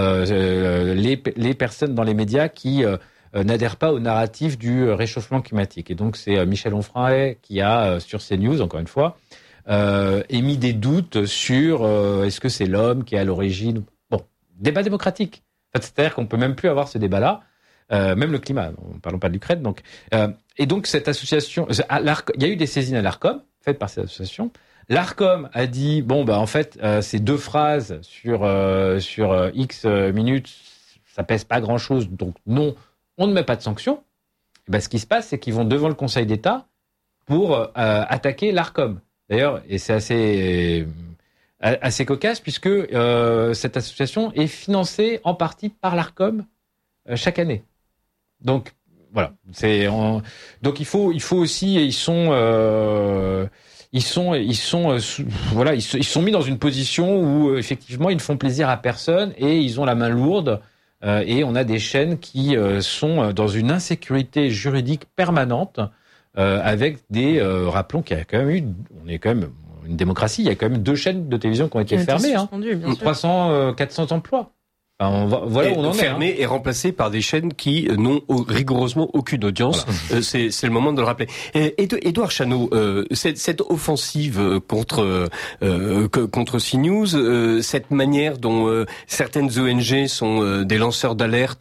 S13: euh, les les personnes dans les médias qui euh, n'adhèrent pas au narratif du réchauffement climatique. Et donc c'est Michel Onfray qui a sur CNews encore une fois euh, émis des doutes sur euh, est-ce que c'est l'homme qui est à l'origine. Bon, débat démocratique. En fait, c'est-à-dire qu'on peut même plus avoir ce débat-là, euh, même le climat. Ne parlons pas de l'Ukraine. Donc, euh, et donc cette association, il y a eu des saisines à l'Arcom faites par cette association. L'Arcom a dit bon bah en fait euh, ces deux phrases sur euh, sur euh, X minutes, ça pèse pas grand-chose, donc non, on ne met pas de sanctions. Et ben ce qui se passe, c'est qu'ils vont devant le Conseil d'État pour euh, attaquer l'Arcom. D'ailleurs, et c'est assez euh, assez cocasse puisque euh, cette association est financée en partie par l'Arcom euh, chaque année. Donc voilà, c'est en... donc il faut il faut aussi ils sont euh, ils sont ils sont euh, sous... voilà ils, ils sont mis dans une position où euh, effectivement ils ne font plaisir à personne et ils ont la main lourde euh, et on a des chaînes qui euh, sont dans une insécurité juridique permanente euh, avec des euh, rappelons qu'il y a quand même eu on est quand même une démocratie, il y a quand même deux chaînes de télévision qui ont été qui fermées, hein. trois cents, euh, quatre cents emplois. Enfin, on va, voilà
S12: et
S13: où on en est.
S12: Fermées et remplacées par des chaînes qui n'ont rigoureusement aucune audience. Voilà. c'est, c'est le moment de le rappeler. Et, Édouard Chano, euh, cette, cette offensive contre euh, contre CNews, euh, cette manière dont euh, certaines O N G sont euh, des lanceurs d'alerte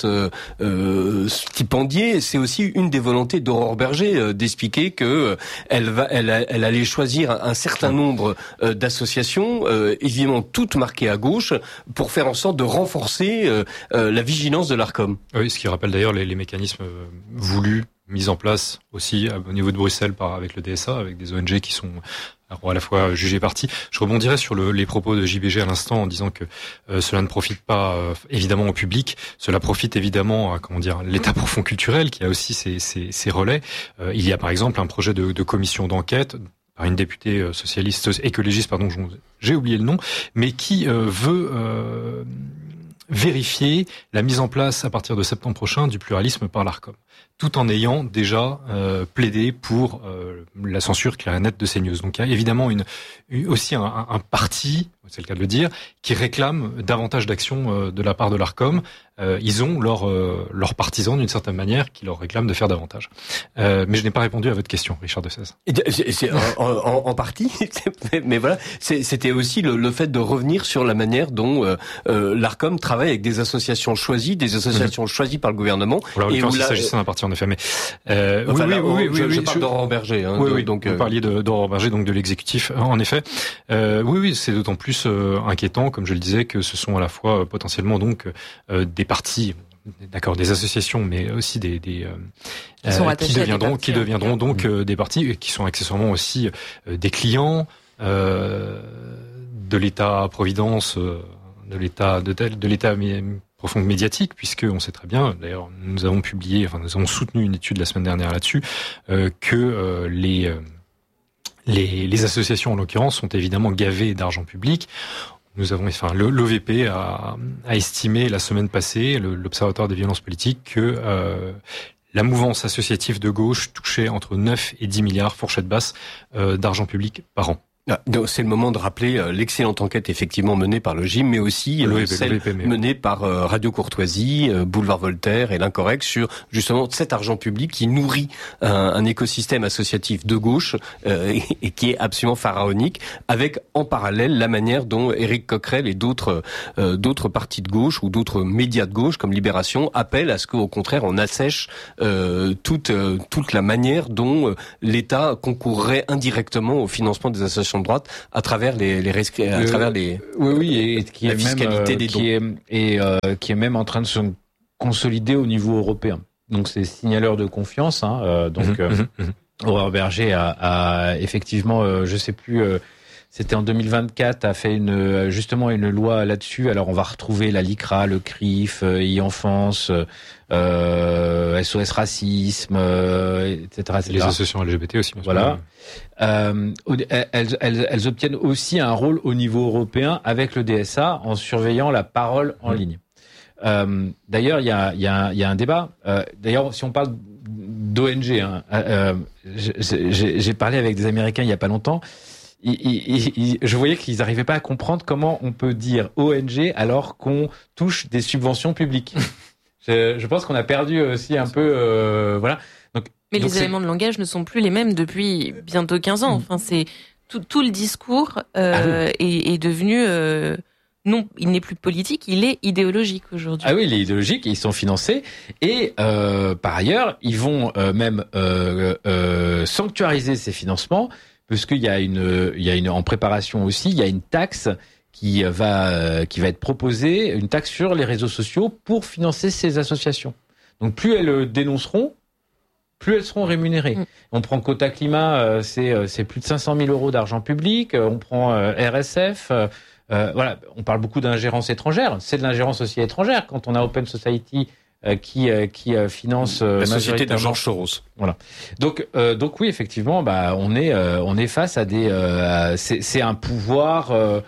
S12: euh, stipendiés, c'est aussi une des volontés d'Aurore Berger euh, d'expliquer que euh, elle va, elle, elle allait choisir un, un certain nombre euh, d'associations, euh, évidemment toutes marquées à gauche, pour faire en sorte de renforcer Euh, euh, la vigilance de l'Arcom.
S15: Oui, ce qui rappelle d'ailleurs les, les mécanismes euh, voulus, mis en place aussi euh, au niveau de Bruxelles par avec le D S A, avec des O N G qui sont alors, à la fois jugés partis. Je rebondirais sur le, les propos de J B G à l'instant en disant que euh, cela ne profite pas euh, évidemment au public, cela profite évidemment à comment dire l'État profond culturel qui a aussi ses, ses, ses relais. Euh, il y a par exemple un projet de, de commission d'enquête par une députée socialiste écologiste, pardon, j'ai oublié le nom, mais qui euh, veut euh, vérifier la mise en place à partir de septembre prochain du pluralisme par l'Arcom, tout en ayant déjà euh, plaidé pour euh, la censure claire et nette de CNews. Donc il y a évidemment une, une aussi un, un parti c'est le cas de le dire, qui réclament davantage d'actions euh, de la part de l'Arcom. Euh, ils ont leurs euh, leurs partisans d'une certaine manière qui leur réclament de faire davantage. Euh, mais je n'ai pas répondu à votre question, Richard de Sèze.
S12: C'est, c'est en, en, en partie, mais voilà, c'est, c'était aussi le, le fait de revenir sur la manière dont euh, euh, l'Arcom travaille avec des associations choisies, des associations mmh. choisies par le gouvernement.
S15: Alors, et où il s'agissait d'un parti en effet, mais euh,
S12: enfin,
S15: oui,
S12: là,
S15: oui, oui,
S12: je,
S15: oui,
S12: je
S15: oui,
S12: parle
S15: je...
S12: d'Aurore Berger. Hein,
S15: oui,
S12: de,
S15: oui,
S12: donc
S15: vous
S12: euh...
S15: parliez de, d'Aurore Berger, donc de l'exécutif. En effet, euh, oui, oui, c'est d'autant plus euh, inquiétant, comme je le disais, que ce sont à la fois euh, potentiellement donc euh, des partis. D'accord, des associations, mais aussi des, des euh, euh, qui deviendront, partis, qui deviendront hein. donc euh, des partis qui sont accessoirement aussi euh, des clients euh, de l'État-providence, euh, de l'État de, de l'État profond médiatique, puisque on sait très bien. D'ailleurs, nous avons publié, enfin, nous avons soutenu une étude la semaine dernière là-dessus, euh, que euh, les, euh, les les associations en l'occurrence sont évidemment gavées d'argent public. Nous avons, enfin, le, l'O V P a, a estimé la semaine passée, le, l'Observatoire des violences politiques, que euh, la mouvance associative de gauche touchait entre neuf et dix milliards, fourchette basse, euh, d'argent public par an.
S12: Ah, c'est le moment de rappeler euh, l'excellente enquête effectivement menée par le G I M, mais aussi euh, celle V P, mais... menée par euh, Radio Courtoisie, euh, Boulevard Voltaire et l'Incorrect sur justement cet argent public qui nourrit un, un écosystème associatif de gauche euh, et, et qui est absolument pharaonique, avec en parallèle la manière dont Éric Coquerel et d'autres euh, d'autres partis de gauche ou d'autres médias de gauche comme Libération appellent à ce qu'au contraire on assèche euh, toute euh, toute la manière dont euh, l'État concourrait indirectement au financement des associations de droite à travers les, les rescri- à
S13: le,
S12: travers les
S13: oui oui et qui
S12: la
S13: est
S12: fiscalité
S13: même,
S12: des
S13: qui
S12: dons
S13: est, et euh, qui est même en train de se consolider au niveau européen. Donc c'est signaleur de confiance. Hein, euh, donc mmh, euh, mmh. Aurore Berger a, a effectivement, euh, je sais plus. Euh, C'était en deux mille vingt-quatre, a fait une justement une loi là-dessus. Alors on va retrouver la LICRA, le C R I F, euh, e-enfance, euh, S O S racisme, euh, et cetera, et cetera.
S15: Les associations L G B T aussi.
S13: Voilà. Euh, elles, elles, elles obtiennent aussi un rôle au niveau européen avec le D S A en surveillant la parole en mmh. ligne. Euh, d'ailleurs, il y a, y, a, y a un débat. Euh, d'ailleurs, si on parle d'O N G, hein, euh, j'ai, j'ai parlé avec des Américains il y a pas longtemps. Il, il, il, je voyais qu'ils n'arrivaient pas à comprendre comment on peut dire O N G alors qu'on touche des subventions publiques. je, je pense qu'on a perdu aussi un peu, euh, voilà. Donc,
S14: mais
S13: donc
S14: les
S13: c'est...
S14: éléments de langage ne sont plus les mêmes depuis bientôt quinze ans. Enfin, c'est tout, tout le discours euh, ah oui. est, est devenu euh, non, il n'est plus politique, il est idéologique aujourd'hui.
S13: Ah oui, il est idéologique, ils sont financés et euh, par ailleurs, ils vont euh, même euh, euh, sanctuariser ces financements. Parce qu'il y a une, il y a une, en préparation aussi, il y a une taxe qui va, qui va être proposée, une taxe sur les réseaux sociaux pour financer ces associations. Donc plus elles dénonceront, plus elles seront rémunérées. Mmh. On prend Quota Climat, c'est, c'est plus de cinq cent mille euros d'argent public. On prend R S F, euh, voilà. On parle beaucoup d'ingérence étrangère. C'est de l'ingérence aussi étrangère quand on a Open Society. Euh, qui euh, qui euh, finance euh,
S12: la société de Georges Soros.
S13: Voilà. Donc euh, donc oui effectivement bah on est euh, on est face à des euh, à, c'est c'est un pouvoir euh,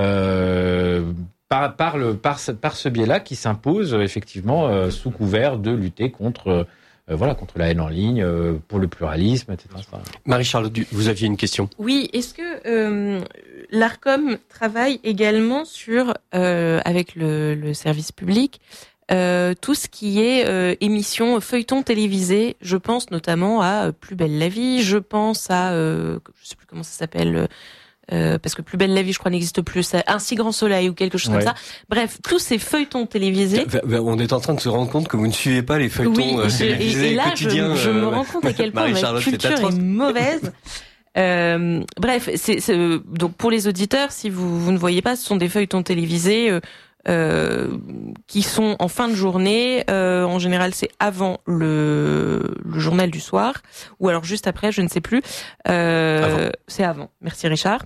S13: euh, par par le par ce, par ce biais-là qui s'impose euh, effectivement euh, sous couvert de lutter contre euh, voilà contre la haine en ligne, euh, pour le pluralisme, et cetera.
S12: Marie-Charlotte, vous aviez une question.
S14: Oui, est-ce que euh, l'Arcom travaille également sur euh, avec le, le service public? Euh, tout ce qui est euh, émissions, feuilletons télévisés, je pense notamment à euh, Plus belle la vie, je pense à, euh, je sais plus comment ça s'appelle, euh, parce que Plus belle la vie, je crois, n'existe plus, Un si grand soleil ou quelque chose ouais. comme ça. Bref, tous ces feuilletons télévisés.
S12: On est en train de se rendre compte que vous ne suivez pas les feuilletons
S14: oui,
S12: euh,
S14: je,
S12: télévisés
S14: et, et là,
S12: quotidiens.
S14: Je, je me rends compte à quel point ma culture est mauvaise. Euh, bref, c'est, c'est, donc pour les auditeurs, si vous, vous ne voyez pas, ce sont des feuilletons télévisés. Euh, Euh, qui sont en fin de journée. Euh, en général, c'est avant le, le journal du soir, ou alors juste après, je ne sais plus. Euh, avant. C'est avant. Merci Richard.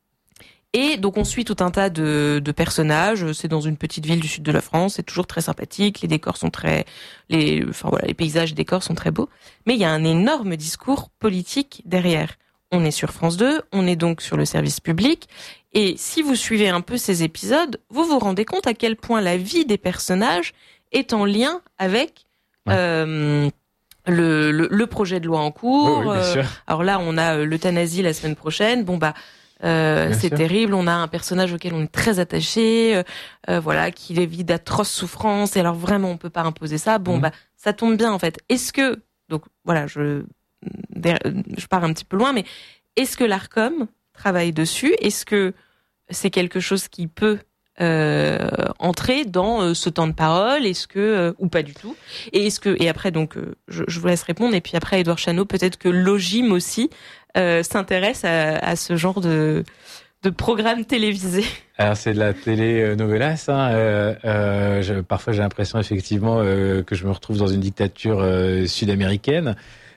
S14: Et donc on suit tout un tas de, de personnages. C'est dans une petite ville du sud de la France. C'est toujours très sympathique. Les décors sont très, les, enfin voilà, les paysages, les décors sont très beaux. Mais il y a un énorme discours politique derrière. On est sur France deux. On est donc sur le service public. Et si vous suivez un peu ces épisodes, vous vous rendez compte à quel point la vie des personnages est en lien avec ouais. euh, le, le, le projet de loi en cours.
S13: Oui, oui, bien sûr.
S14: Euh, alors là, on a l'euthanasie la semaine prochaine. Bon bah, Euh, c'est
S13: sûr.
S14: terrible. On a un personnage auquel on est très attaché, euh, euh, voilà, qui vit d'atroces souffrances. Et alors vraiment, on peut pas imposer ça. Bon,
S13: Mhm.
S14: bah, ça tombe bien en fait. Est-ce que, donc voilà, je, je pars un petit peu loin, mais est-ce que l'Arcom travaille dessus ? Est-ce que c'est quelque chose qui peut euh, entrer dans euh, ce temps de parole ? Est-ce que euh, ou pas du tout ? Et est-ce que et après donc euh, je, je vous laisse répondre. Et puis après Édouard Chano, peut-être que Logim aussi euh, s'intéresse à, à ce genre de de programme télévisé.
S13: Alors c'est de la télé-novelas. Hein. Euh, euh, je, parfois j'ai l'impression effectivement euh, que je me retrouve dans une dictature euh, sud-américaine.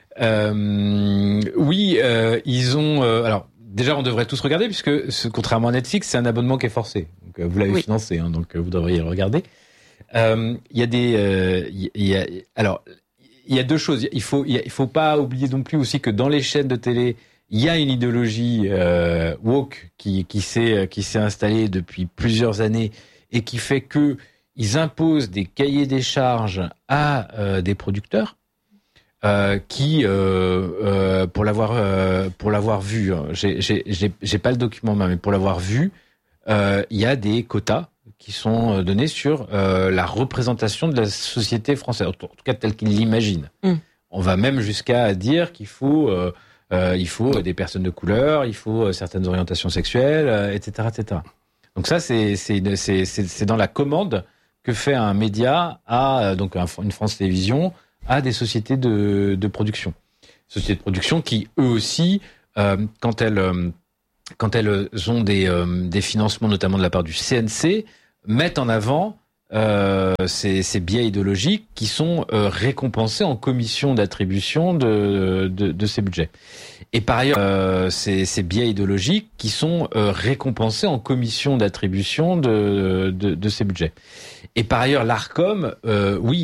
S13: Euh, oui, euh, ils ont. Euh, alors déjà, on devrait tous regarder puisque, ce, contrairement à Netflix, c'est un abonnement qui est forcé. Donc euh, vous l'avez
S14: Oui.
S13: financé, hein, donc euh, vous devriez le regarder. Euh, Il y a des. euh, Il y a, alors, il y a deux choses. Il faut. Il faut pas oublier non plus aussi que dans les chaînes de télé, il y a une idéologie euh, woke qui qui s'est qui s'est installée depuis plusieurs années et qui fait que ils imposent des cahiers des charges à euh, des producteurs. Euh, qui, euh, euh, pour l'avoir, euh, pour l'avoir vu, hein, j'ai, j'ai, j'ai, j'ai pas le document, mais pour l'avoir vu, euh, il y a des quotas qui sont donnés sur euh, la représentation de la société française, en tout cas telle qu'ils l'imaginent.
S14: Mm.
S13: On va même jusqu'à dire qu'il faut, euh, euh, il faut des personnes de couleur, il faut certaines orientations sexuelles, euh, et cetera, et cetera. Donc ça, c'est, c'est, c'est, c'est, c'est dans la commande que fait un média à donc un, une France Télévisions à des sociétés de, de production. Sociétés de production qui, eux aussi, euh, quand elles, euh, quand elles ont des, euh, des financements, notamment de la part du C N C, mettent en avant euh, ces, ces biais idéologiques qui sont euh, récompensés en commission d'attribution de, de, de ces budgets. Et par ailleurs, euh, ces, ces biais idéologiques qui sont euh, récompensés en commission d'attribution de, de, de ces budgets. Et par ailleurs, l'Arcom, euh, oui,